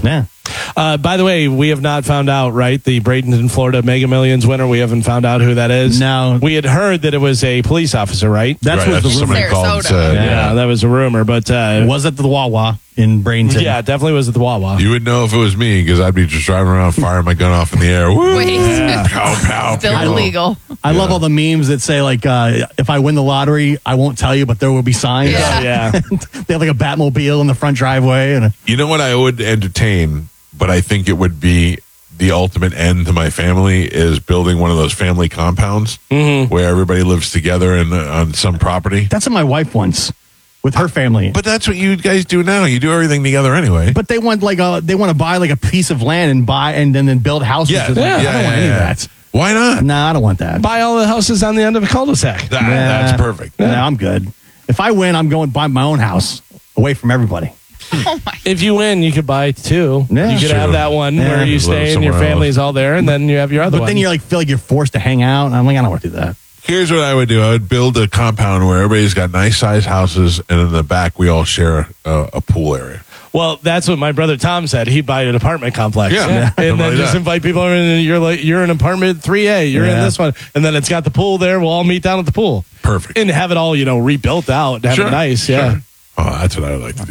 Uh, by the way, we have not found out, right? The Bradenton, Florida Mega Millions winner, we haven't found out who that is. No. We had heard that it was a police officer, right? That's Right, what that's the rumor. somebody called, Sarasota. uh, Yeah, yeah. that was a rumor, but uh, Was it the Wawa in Bradenton? yeah, it definitely was at the Wawa. You would know if it was me because I'd be just driving around firing my gun off in the air. Woo! Wait. Pow, pow, Still pow. illegal. I love all the memes that say, like, uh, if I win the lottery, I won't tell you, but there will be signs. Yeah. Oh, yeah. They have like a Batmobile in the front driveway. and a, You know what I would entertain, but I think it would be the ultimate end to my family is building one of those family compounds Mm-hmm. where everybody lives together in, on some property. That's what my wife wants with her family. But that's what you guys do now. You do everything together anyway. But they want like a they want to buy like a piece of land and buy and then, then build houses. Yeah, Like, yeah, I don't yeah, want any yeah. of that. Why not? No, I don't want that. Buy all the houses on the end of a cul-de-sac. That- Nah. That's perfect. No, I'm good. If I win, I'm going to buy my own house away from everybody. If you win, you could buy two. Yeah. you could True. have that one Yeah. where you Live stay and your somewhere family's all there, and then you have your other But one. then you're like feel like you're forced to hang out. And I'm like, I don't want to do that. Here's what I would do. I would build a compound where everybody's got nice sized houses, and in the back we all share a, a pool area. Well, that's what my brother Tom said. He'd buy an apartment complex. Yeah. and Something then like just that. invite people in. And you're like, you're in apartment three A. You're in Yeah. this one, and then it's got the pool there. We'll all meet down at the pool. Perfect. And have it all, you know, rebuilt out and have Sure. it nice. Yeah. Sure. Oh, that's what I would like to do.